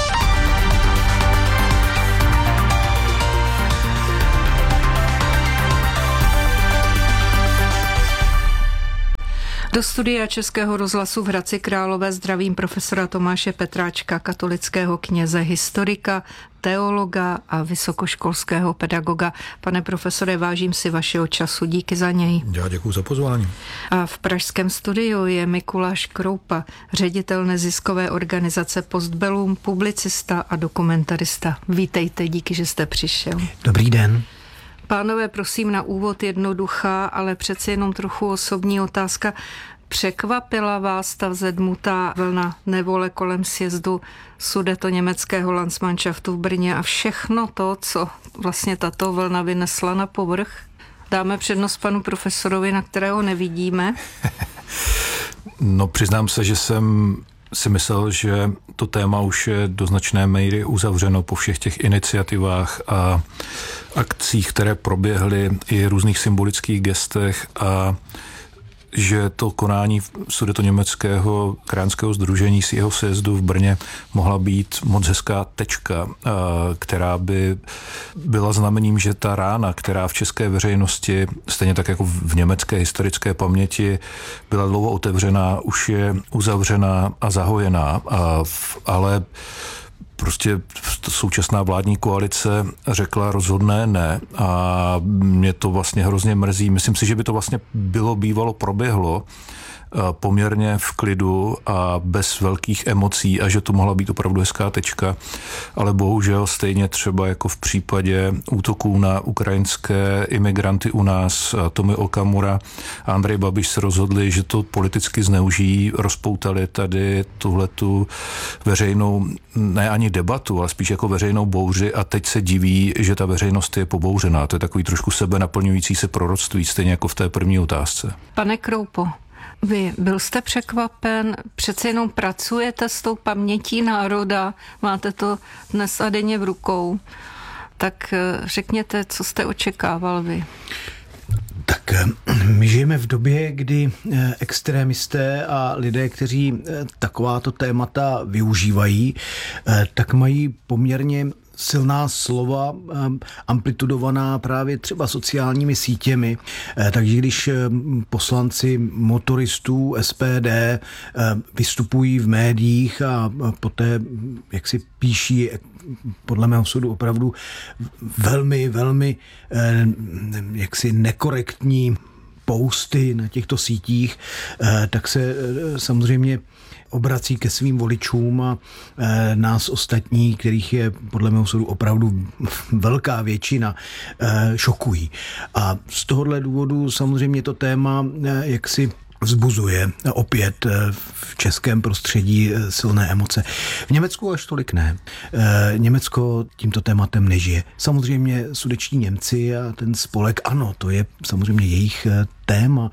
Do studia Českého rozhlasu v Hradci Králové zdravím profesora Tomáše Petráčka, katolického kněze, historika, teologa a vysokoškolského pedagoga. Pane profesore, vážím si vašeho času, díky za něj. Já děkuji za pozvání. A v pražském studiu je Mikuláš Kroupa, ředitel neziskové organizace Postbellum, publicista a dokumentarista. Vítejte, díky, že jste přišel. Dobrý den. Pánové, prosím na úvod jednoduchá, ale přeci jenom trochu osobní otázka. Překvapila vás ta vzedmutá vlna nevole kolem sjezdu Sudetoněmeckého Landsmannschaftu v Brně a všechno to, co vlastně tato vlna vynesla na povrch? Dáme přednost panu profesorovi, na kterého nevidíme. No, přiznám se, že jsem si myslel, že to téma už je do značné míry uzavřeno po všech těch iniciativách a akcích, které proběhly, i různých symbolických gestech, a že to konání Sudetoněmeckého krajanského sdružení z jeho sjezdu v Brně mohla být moc hezká tečka, která by byla znamením, že ta rána, která v české veřejnosti, stejně tak jako v německé historické paměti, byla dlouho otevřená, už je uzavřená a zahojená, ale prostě současná vládní koalice řekla rozhodné ne a mě to vlastně hrozně mrzí. Myslím si, že by to vlastně bylo bývalo proběhlo poměrně v klidu a bez velkých emocí a že to mohla být opravdu hezká tečka, ale bohužel stejně třeba jako v případě útoků na ukrajinské imigranty u nás, Tomio Okamura a Andrej Babiš se rozhodli, že to politicky zneužijí, rozpoutali tady tuhletu veřejnou, ne ani debatu, ale spíš jako veřejnou bouři a teď se diví, že ta veřejnost je pobouřená. To je takový trošku sebe naplňující se proroctví, stejně jako v té první otázce. Pane Kroupo, vy byl jste překvapen, přece jenom pracujete s tou pamětí národa, máte to dnes a denně v rukou, tak řekněte, co jste očekával vy. Tak my žijeme v době, kdy extrémisté a lidé, kteří takováto témata využívají, tak mají poměrně silná slova, amplitudovaná právě třeba sociálními sítěmi. Takže když poslanci motoristů S P D vystupují v médiích a poté jak si píší podle mého soudu opravdu velmi, velmi jaksi nekorektní posty na těchto sítích, tak se samozřejmě obrací ke svým voličům a e, nás ostatní, kterých je podle mého soudu opravdu velká většina, e, šokují. A z tohohle důvodu samozřejmě to téma e, jaksi vzbuzuje opět v českém prostředí silné emoce. V Německu až tolik ne. Německo tímto tématem nežije. Samozřejmě sudeční Němci a ten spolek, ano, to je samozřejmě jejich téma,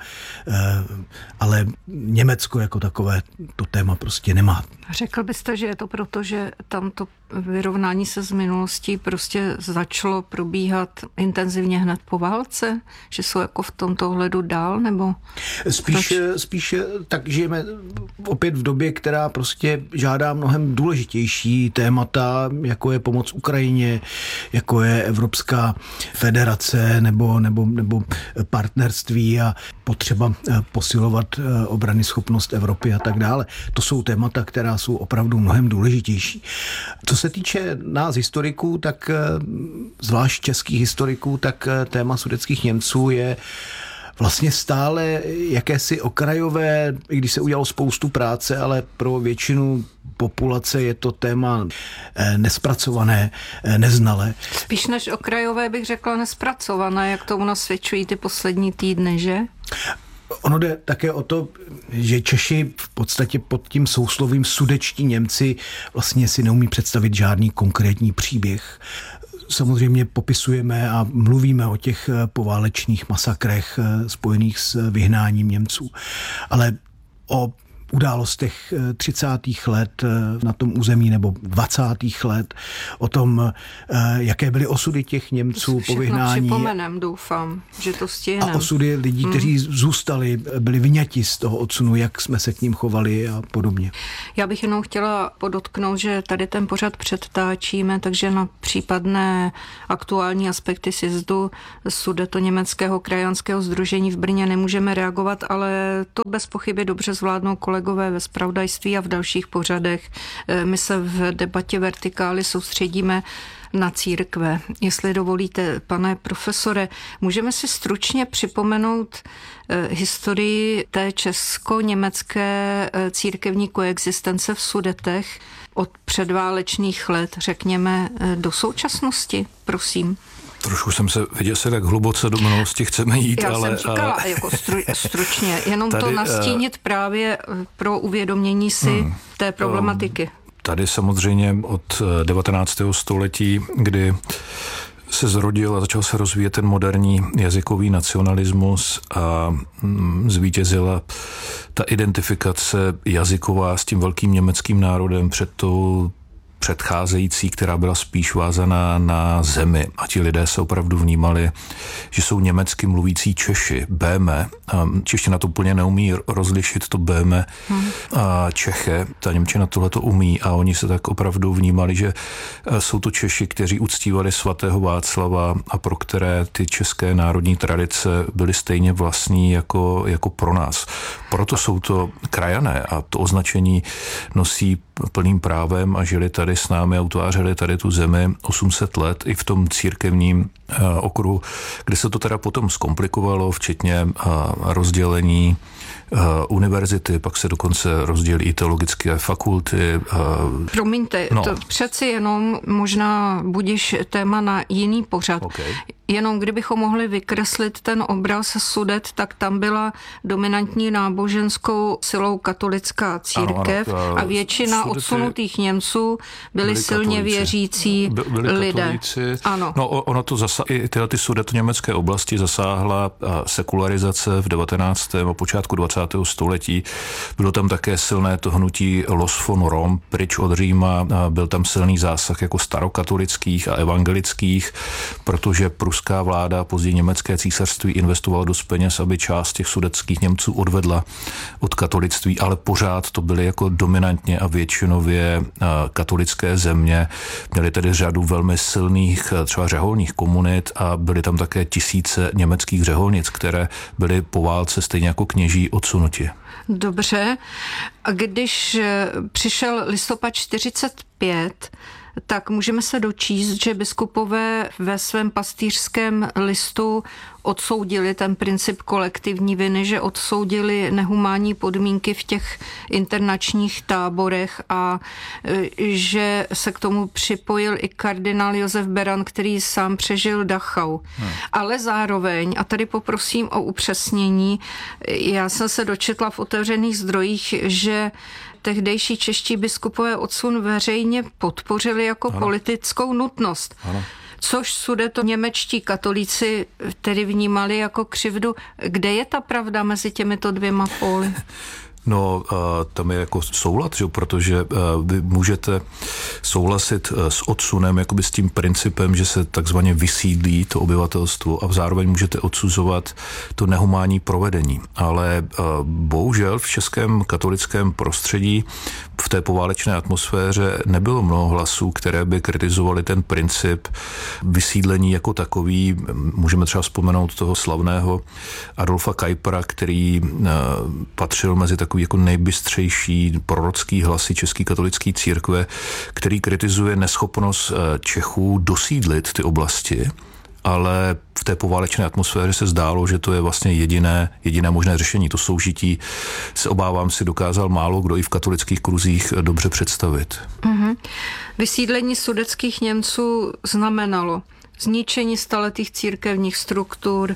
ale Německo jako takové to téma prostě nemá. Řekl byste, že je to proto, že tam to vyrovnání se z minulostí prostě začalo probíhat intenzivně hned po válce? Že jsou jako v tomto ohledu dál, nebo? Spíš, spíš tak žijeme opět v době, která prostě žádá mnohem důležitější témata, jako je pomoc Ukrajině, jako je Evropská federace nebo, nebo, nebo partnerství a potřeba posilovat obrany schopnost Evropy a tak dále. To jsou témata, která jsou opravdu mnohem důležitější. Co se týče nás historiků, tak zvlášť českých historiků, tak téma sudetských Němců je vlastně stále jakési okrajové, i když se udělalo spoustu práce, ale pro většinu populace je to téma nespracované, neznalé. Spíš než okrajové bych řekla nespracované, jak tomu nasvědčují ty poslední týdny, že? Ono jde také o to, že Češi v podstatě pod tím souslovím sudečtí Němci vlastně si neumí představit žádný konkrétní příběh. Samozřejmě popisujeme a mluvíme o těch poválečných masakrech spojených s vyhnáním Němců, ale o událostech třicátých let na tom území nebo dvacátých let, o tom, jaké byly osudy těch Němců po vyhnání. Připomenem, doufám, že to stihneme. A osudy lidí, kteří hmm. zůstali, byli vyňati z toho odsunu, jak jsme se k ním chovali a podobně. Já bych jenom chtěla podotknout, že tady ten pořad předtáčíme, takže na případné aktuální aspekty sjezdu Sudetoněmeckého krajanského sdružení v Brně nemůžeme reagovat, ale to bez pochyby dobře zvládnou kolegové ve zpravodajství a v dalších pořadech. My se v debatě Vertikály soustředíme na církve. Jestli dovolíte, pane profesore, můžeme si stručně připomenout historii té česko-německé církevní koexistence v Sudetech od předválečných let, řekněme, do současnosti, prosím. Trošku jsem se vyděsil, jak hluboce do minulosti chceme jít, Já ale... jsem říkala a... jako stru, stručně, jenom tady, to nastínit právě pro uvědomění si hmm, té problematiky. Tady samozřejmě od devatenáctého století, kdy se zrodil a začal se rozvíjet ten moderní jazykový nacionalismus a zvítězila ta identifikace jazyková s tím velkým německým národem před tou předcházející, která byla spíš vázaná na zemi. A ti lidé se opravdu vnímali, že jsou německy mluvící Češi, Béme. Čeština to úplně neumí rozlišit, to Béme a Čeche. Ta němčina tohle to umí a oni se tak opravdu vnímali, že jsou to Češi, kteří uctívali svatého Václava a pro které ty české národní tradice byly stejně vlastní jako, jako pro nás. Proto jsou to krajané a to označení nosí plným právem a žili tady s námi a utvářeli tady tu zemi osm set let i v tom církevním okruhu, kde se to teda potom zkomplikovalo, včetně rozdělení univerzity, pak se dokonce rozdělí i teologické fakulty. Promiňte, no. to přeci jenom možná budiš téma na jiný pořad. Okay. Jenom kdybychom mohli vykreslit ten obraz Sudet, tak tam byla dominantní náboženskou silou katolická církev ano, ano, a většina Sudety odsunutých Němců byli, byli silně katolíci. Věřící By, byli lidé. Katolíci. Ano. No, ono to zasa, i tyhle ty sudetoněmecké oblasti zasáhla sekularizace v devatenáctém a počátku dvacátého století. Bylo tam také silné to hnutí Los von Rom, pryč od Říma. Byl tam silný zásah jako starokatolických a evangelických, protože pruská vláda, později německé císařství investovalo dost peněz, aby část těch sudetských Němců odvedla od katolictví, ale pořád to byly jako dominantně a většinově katolické země. Měli tedy řadu velmi silných třeba řeholních komunit a byly tam také tisíce německých řeholnic, které byly po válce stejně jako kněží odsunuti. Dobře. A když přišel listopad čtyřicet pět, tak můžeme se dočíst, že biskupové ve svém pastýřském listu odsoudili ten princip kolektivní viny, že odsoudili nehumánní podmínky v těch internačních táborech a že se k tomu připojil i kardinál Josef Beran, který sám přežil Dachau. Hmm. Ale zároveň, a tady poprosím o upřesnění, já jsem se dočetla v otevřených zdrojích, že tehdejší čeští biskupové odsun veřejně podpořili jako ano. politickou nutnost. Ano. což sudeto němečtí katolíci tedy vnímali jako křivdu. Kde je ta pravda mezi těmito dvěma póly? No, tam je jako soulad, že? Protože vy můžete souhlasit s odsunem, jakoby s tím principem, že se takzvaně vysídlí to obyvatelstvo a zároveň můžete odsuzovat to nehumánní provedení. Ale bohužel v českém katolickém prostředí v té poválečné atmosféře nebylo mnoho hlasů, které by kritizovaly ten princip vysídlení jako takový. Můžeme třeba vzpomenout toho slavného Adolfa Kuipera, který patřil mezi tak jako nejbystřejší prorocký hlasy české katolické církve, který kritizuje neschopnost Čechů dosídlit ty oblasti, ale v té poválečné atmosféře se zdálo, že to je vlastně jediné, jediné možné řešení. To soužití, se obávám, si dokázal málo kdo i v katolických kruzích dobře představit. Mm-hmm. Vysídlení sudetských Němců znamenalo zničení staletých církevních struktur,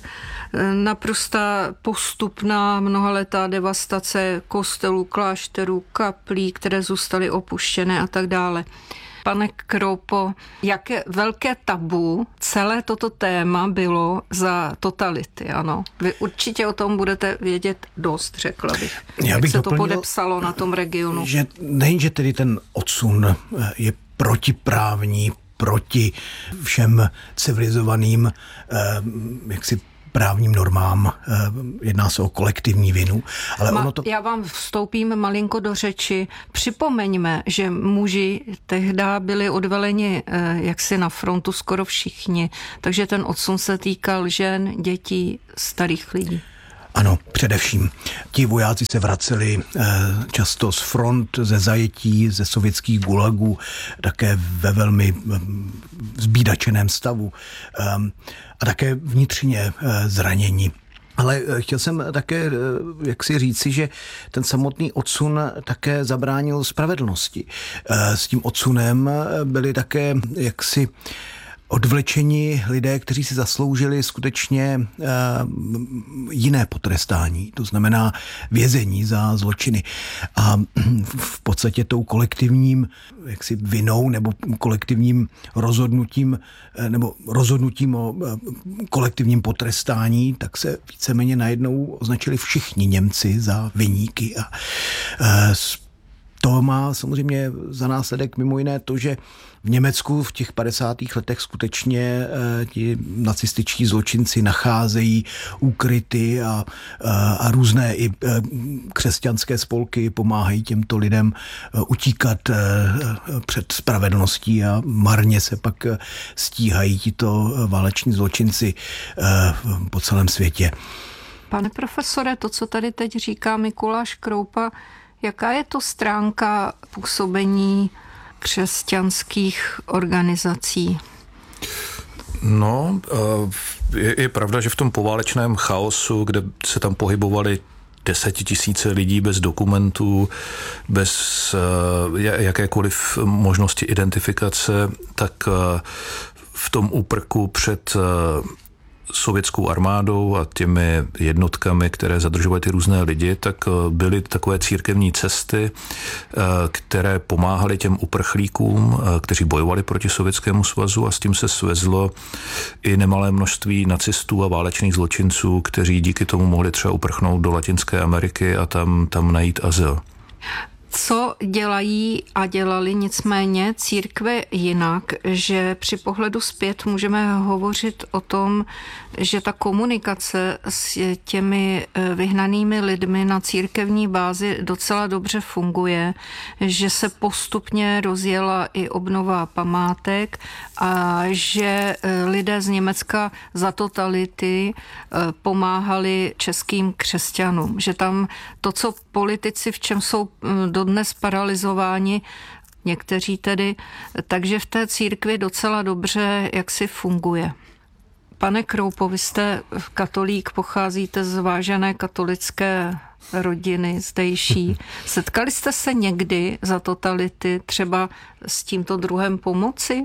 naprostá postupná mnohaletá devastace kostelů, klášterů, kaplí, které zůstaly opuštěné a tak dále. Pane Kroupo, jaké velké tabu celé toto téma bylo za totality, ano? Vy určitě o tom budete vědět dost, řekla bych. Já bych Jak se to doplnil, podepsalo na tom regionu? Že nejenže tedy ten odsun je protiprávní, proti všem civilizovaným jaksi právním normám, jedná se o kolektivní vinu. Ale Ma, ono to... Já vám vstoupím malinko do řeči. Připomeňme, že muži tehdy byli odveleni jaksi na frontu skoro všichni, takže ten odsun se týkal žen, dětí, starých lidí. Ano, především. Ti vojáci se vraceli často z front, ze zajetí, ze sovětských gulagů, také ve velmi zbídačeném stavu a také vnitřně zranění. Ale chtěl jsem také jaksi říci, že ten samotný odsun také zabránil spravedlnosti. S tím odsunem byli také jaksi odvlečeni lidé, kteří si zasloužili skutečně uh, jiné potrestání, to znamená vězení za zločiny. A v podstatě tou kolektivním jaksi vinou nebo kolektivním rozhodnutím nebo rozhodnutím o kolektivním potrestání, tak se víceméně najednou označili všichni Němci za viníky. A uh, to má samozřejmě za následek mimo jiné to, že v Německu v těch padesátých letech skutečně e, ti nacističtí zločinci nacházejí úkryty a, a, a různé i e, křesťanské spolky pomáhají těmto lidem e, utíkat e, před spravedlností a marně se pak stíhají tito váleční zločinci e, po celém světě. Pane profesore, to, co tady teď říká Mikuláš Kroupa, jaká je to stránka působení křesťanských organizací? No, je, je pravda, že v tom poválečném chaosu, kde se tam pohybovali desetitisíce lidí bez dokumentů, bez jakékoliv možnosti identifikace, tak v tom úprku před sovětskou armádou a těmi jednotkami, které zadržovaly ty různé lidi, tak byly takové církevní cesty, které pomáhaly těm uprchlíkům, kteří bojovali proti Sovětskému svazu, a s tím se svezlo i nemalé množství nacistů a válečných zločinců, kteří díky tomu mohli třeba uprchnout do Latinské Ameriky a tam, tam najít azyl. Co dělají a dělali nicméně církve jinak, že při pohledu zpět můžeme hovořit o tom, že ta komunikace s těmi vyhnanými lidmi na církevní bázi docela dobře funguje, že se postupně rozjela i obnova památek a že lidé z Německa za totality pomáhali českým křesťanům, že tam to, co politici v čem jsou dodnes paralizováni, někteří tedy, takže v té církvi docela dobře jaksi funguje. Pane Kroupo, vy jste katolík, pocházíte z vážené katolické rodiny zdejší. Setkali jste se někdy za totality třeba s tímto druhem pomoci?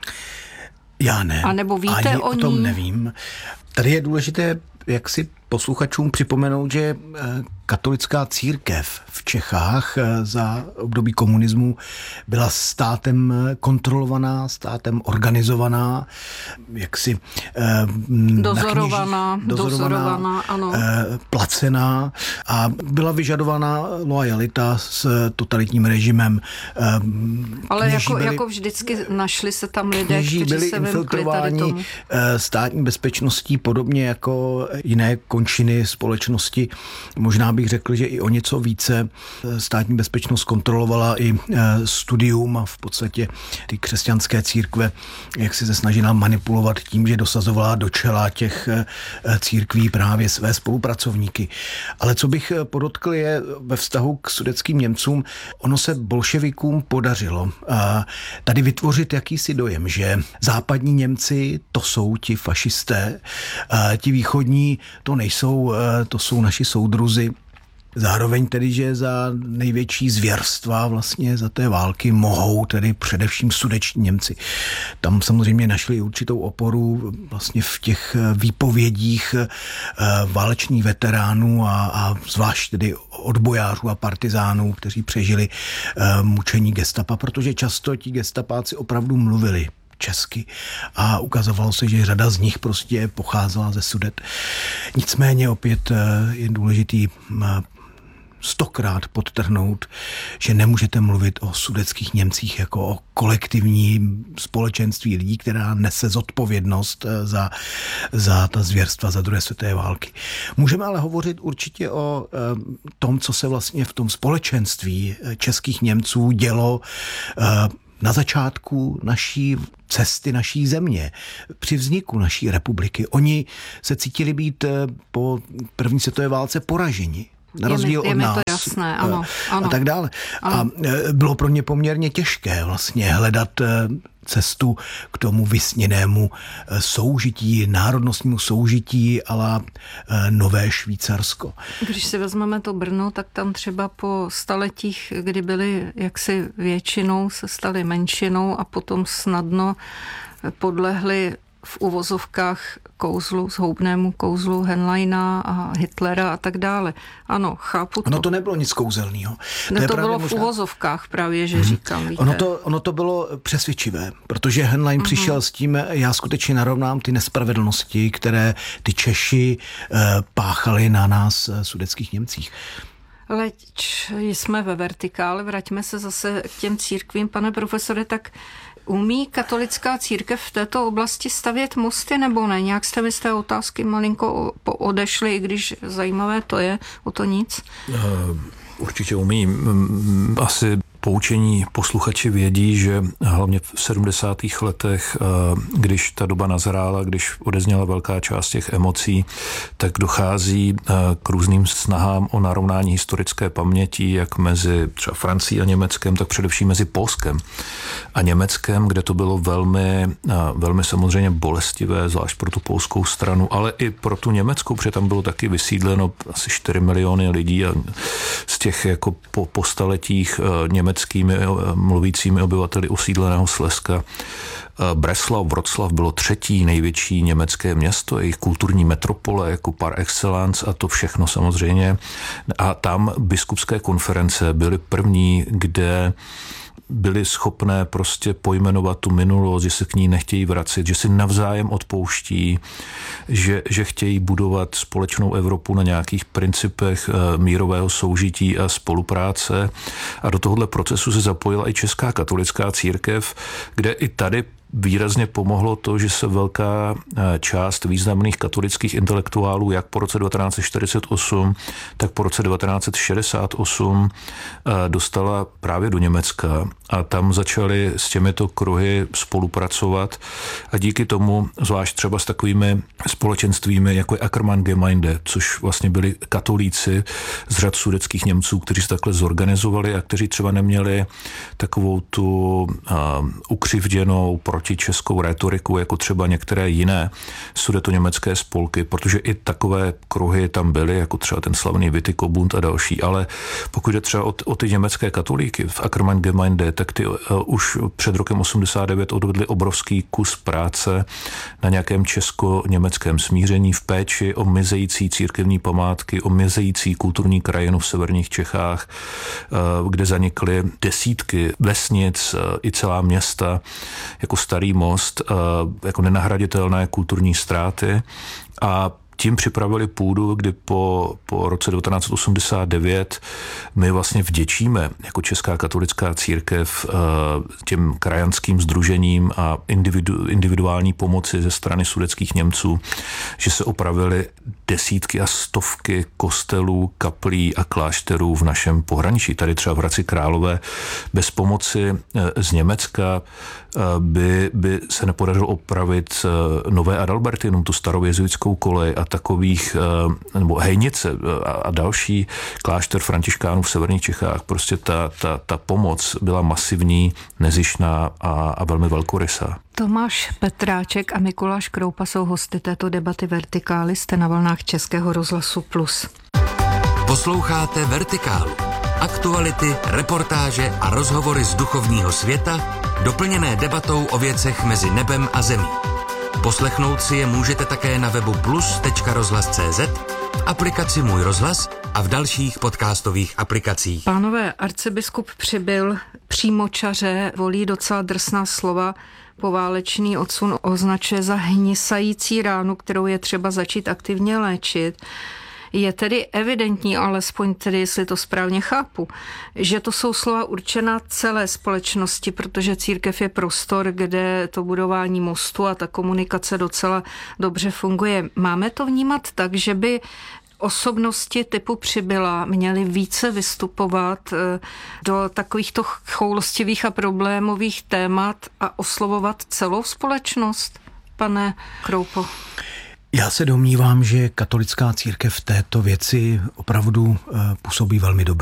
Já ne. A nebo víte Ani o, o tom ní? nevím. Tady je důležité, jak si posluchačům připomenout, že katolická církev v Čechách za období komunismu byla státem kontrolovaná, státem organizovaná, jaksi dozorovaná, kněžích, dozorovaná, dozorovaná ano. placená a byla vyžadovaná loajalita s totalitním režimem. Ale jako, byli, jako vždycky našli se tam lidé, kteří byli se vymkli tady tomu. Státní bezpečností, podobně jako jiné končiny společnosti. Možná bych řekl, že i o něco více státní bezpečnost kontrolovala i studium a v podstatě ty křesťanské církve, jak si se snažila manipulovat tím, že dosazovala do čela těch církví právě své spolupracovníky. Ale co bych podotkl je ve vztahu k sudetským Němcům, ono se bolševikům podařilo tady vytvořit jakýsi dojem, že západní Němci to jsou ti fašisté, ti východní to nejsou, to jsou naši soudruzi. Zároveň tedy, že za největší zvěrstva vlastně za té války mohou tedy především sudeční Němci. Tam samozřejmě našli určitou oporu vlastně v těch výpovědích válečných veteránů a, a zvlášť tedy odbojářů a partizánů, kteří přežili mučení gestapa, protože často ti gestapáci opravdu mluvili česky a ukazovalo se, že řada z nich prostě pocházela ze Sudet. Nicméně opět je důležitý stokrát podtrhnout, že nemůžete mluvit o sudetských Němcích jako o kolektivní společenství lidí, která nese zodpovědnost za, za ta zvěrstva za druhé světové války. Můžeme ale hovořit určitě o tom, co se vlastně v tom společenství českých Němců dělo na začátku naší cesty naší země, při vzniku naší republiky. Oni se cítili být po první světové válce poraženi. Na rozdíl je mi, od je nás. To jasné, ano, ano. A tak dále. Ano. A bylo pro ně poměrně těžké vlastně hledat cestu k tomu vysněnému soužití, národnostnímu soužití a la nové Švýcarsko. Když si vezmeme to Brno, tak tam třeba po staletích, kdy byli jaksi většinou, se stali menšinou a potom snadno podlehli v uvozovkách kouzlu, zhoubnému kouzlu Henleina a Hitlera a tak dále. Ano, chápu to. Ono to nebylo nic kouzelného. To, to, to bylo možná v uvozovkách právě, že hmm. říkám. Víte. Ono to, ono to bylo přesvědčivé, protože Henlein uh-huh. přišel s tím, já skutečně narovnám ty nespravedlnosti, které ty Češi uh, páchali na nás, uh, sudetských Němcích. Leč jsme ve vertikále, vraťme se zase k těm církvím, pane profesore, tak umí katolická církev v této oblasti stavět mosty nebo ne? Nějak jste mi z té otázky malinko odešli, i když zajímavé to je, o to nic? Určitě umí. Asi poučení posluchači vědí, že hlavně v sedmdesátých letech, když ta doba nazrála, když odezněla velká část těch emocí, tak dochází k různým snahám o narovnání historické paměti, jak mezi třeba Francií a Německem, tak především mezi Polskem a Německem, kde to bylo velmi, velmi samozřejmě bolestivé, zvlášť pro tu polskou stranu, ale i pro tu německou, protože tam bylo taky vysídleno asi čtyři miliony lidí a z těch jako po, po staletích německými mluvícími obyvateli osídleného Slezska. Breslau, Wroclaw bylo třetí největší německé město, jejich kulturní metropole jako par excellence a to všechno samozřejmě. A tam biskupské konference byly první, kde byli schopné prostě pojmenovat tu minulost, že se k ní nechtějí vracet, že si navzájem odpouští, že, že chtějí budovat společnou Evropu na nějakých principech mírového soužití a spolupráce. A do tohohle procesu se zapojila i Česká katolická církev, kde i tady výrazně pomohlo to, že se velká část významných katolických intelektuálů jak po roce devatenáct set čtyřicet osm, tak po roce devatenáct set šedesát osm dostala právě do Německa a tam začali s těmito kruhy spolupracovat a díky tomu, zvlášť třeba s takovými společenstvími, jako je Ackermann-Gemeinde, což vlastně byli katolíci z řad sudetských Němců, kteří se takhle zorganizovali a kteří třeba neměli takovou tu uh, ukřivděnou protičeskou rétoriku, jako třeba některé jiné sudetoněmecké spolky, protože i takové kruhy tam byly, jako třeba ten slavný Witikobund a další, ale pokud je třeba o, o ty německé katolíky v Ackermann-Gemeinde, tak ty uh, už před rokem osmdesát devět odvedli obrovský kus práce na nějakém česko-německém smíření, v péči o mizející církevní památky, o mizející kulturní krajinu v severních Čechách, uh, kde zanikly desítky vesnic uh, i celá města, jako Starý Most, uh, jako nenahraditelné kulturní ztráty, a tím připravili půdu, kdy po, po roce devatenáct osmdesát devět my vlastně vděčíme jako Česká katolická církev těm krajanským sdružením a individu, individuální pomoci ze strany sudetských Němců, že se opravily desítky a stovky kostelů, kaplí a klášterů v našem pohraničí. Tady třeba v Hradci Králové bez pomoci z Německa by, by se nepodařilo opravit Nové Adalbertinum, tu starou jezuitskou kolej a takových, nebo Hejnice a další, klášter františkánů v severních Čechách. Prostě ta, ta, ta pomoc byla masivní, nezištná a, a velmi velkorysá. Tomáš Petráček a Mikuláš Kroupa jsou hosty této debaty Vertikály. Jste na vlnách Českého rozhlasu Plus. Posloucháte Vertikálu. Aktuality, reportáže a rozhovory z duchovního světa, doplněné debatou o věcech mezi nebem a zemí. Poslechnout si je můžete také na webu plus tečka rozhlas tečka cé zet, v aplikaci Můj rozhlas a v dalších podcastových aplikacích. Pánové, arcibiskup Přibyl přímočaře volí docela drsná slova. Poválečný odsun označuje za hnisající ránu, kterou je třeba začít aktivně léčit. Je tedy evidentní, alespoň tedy, jestli to správně chápu, že to jsou slova určená celé společnosti, protože církev je prostor, kde to budování mostu a ta komunikace docela dobře funguje. Máme to vnímat tak, že by osobnosti typu Přibyla měly více vystupovat do takovýchto choulostivých a problémových témat a oslovovat celou společnost, pane Kroupo? Já se domnívám, že katolická církev v této věci opravdu působí velmi dobře.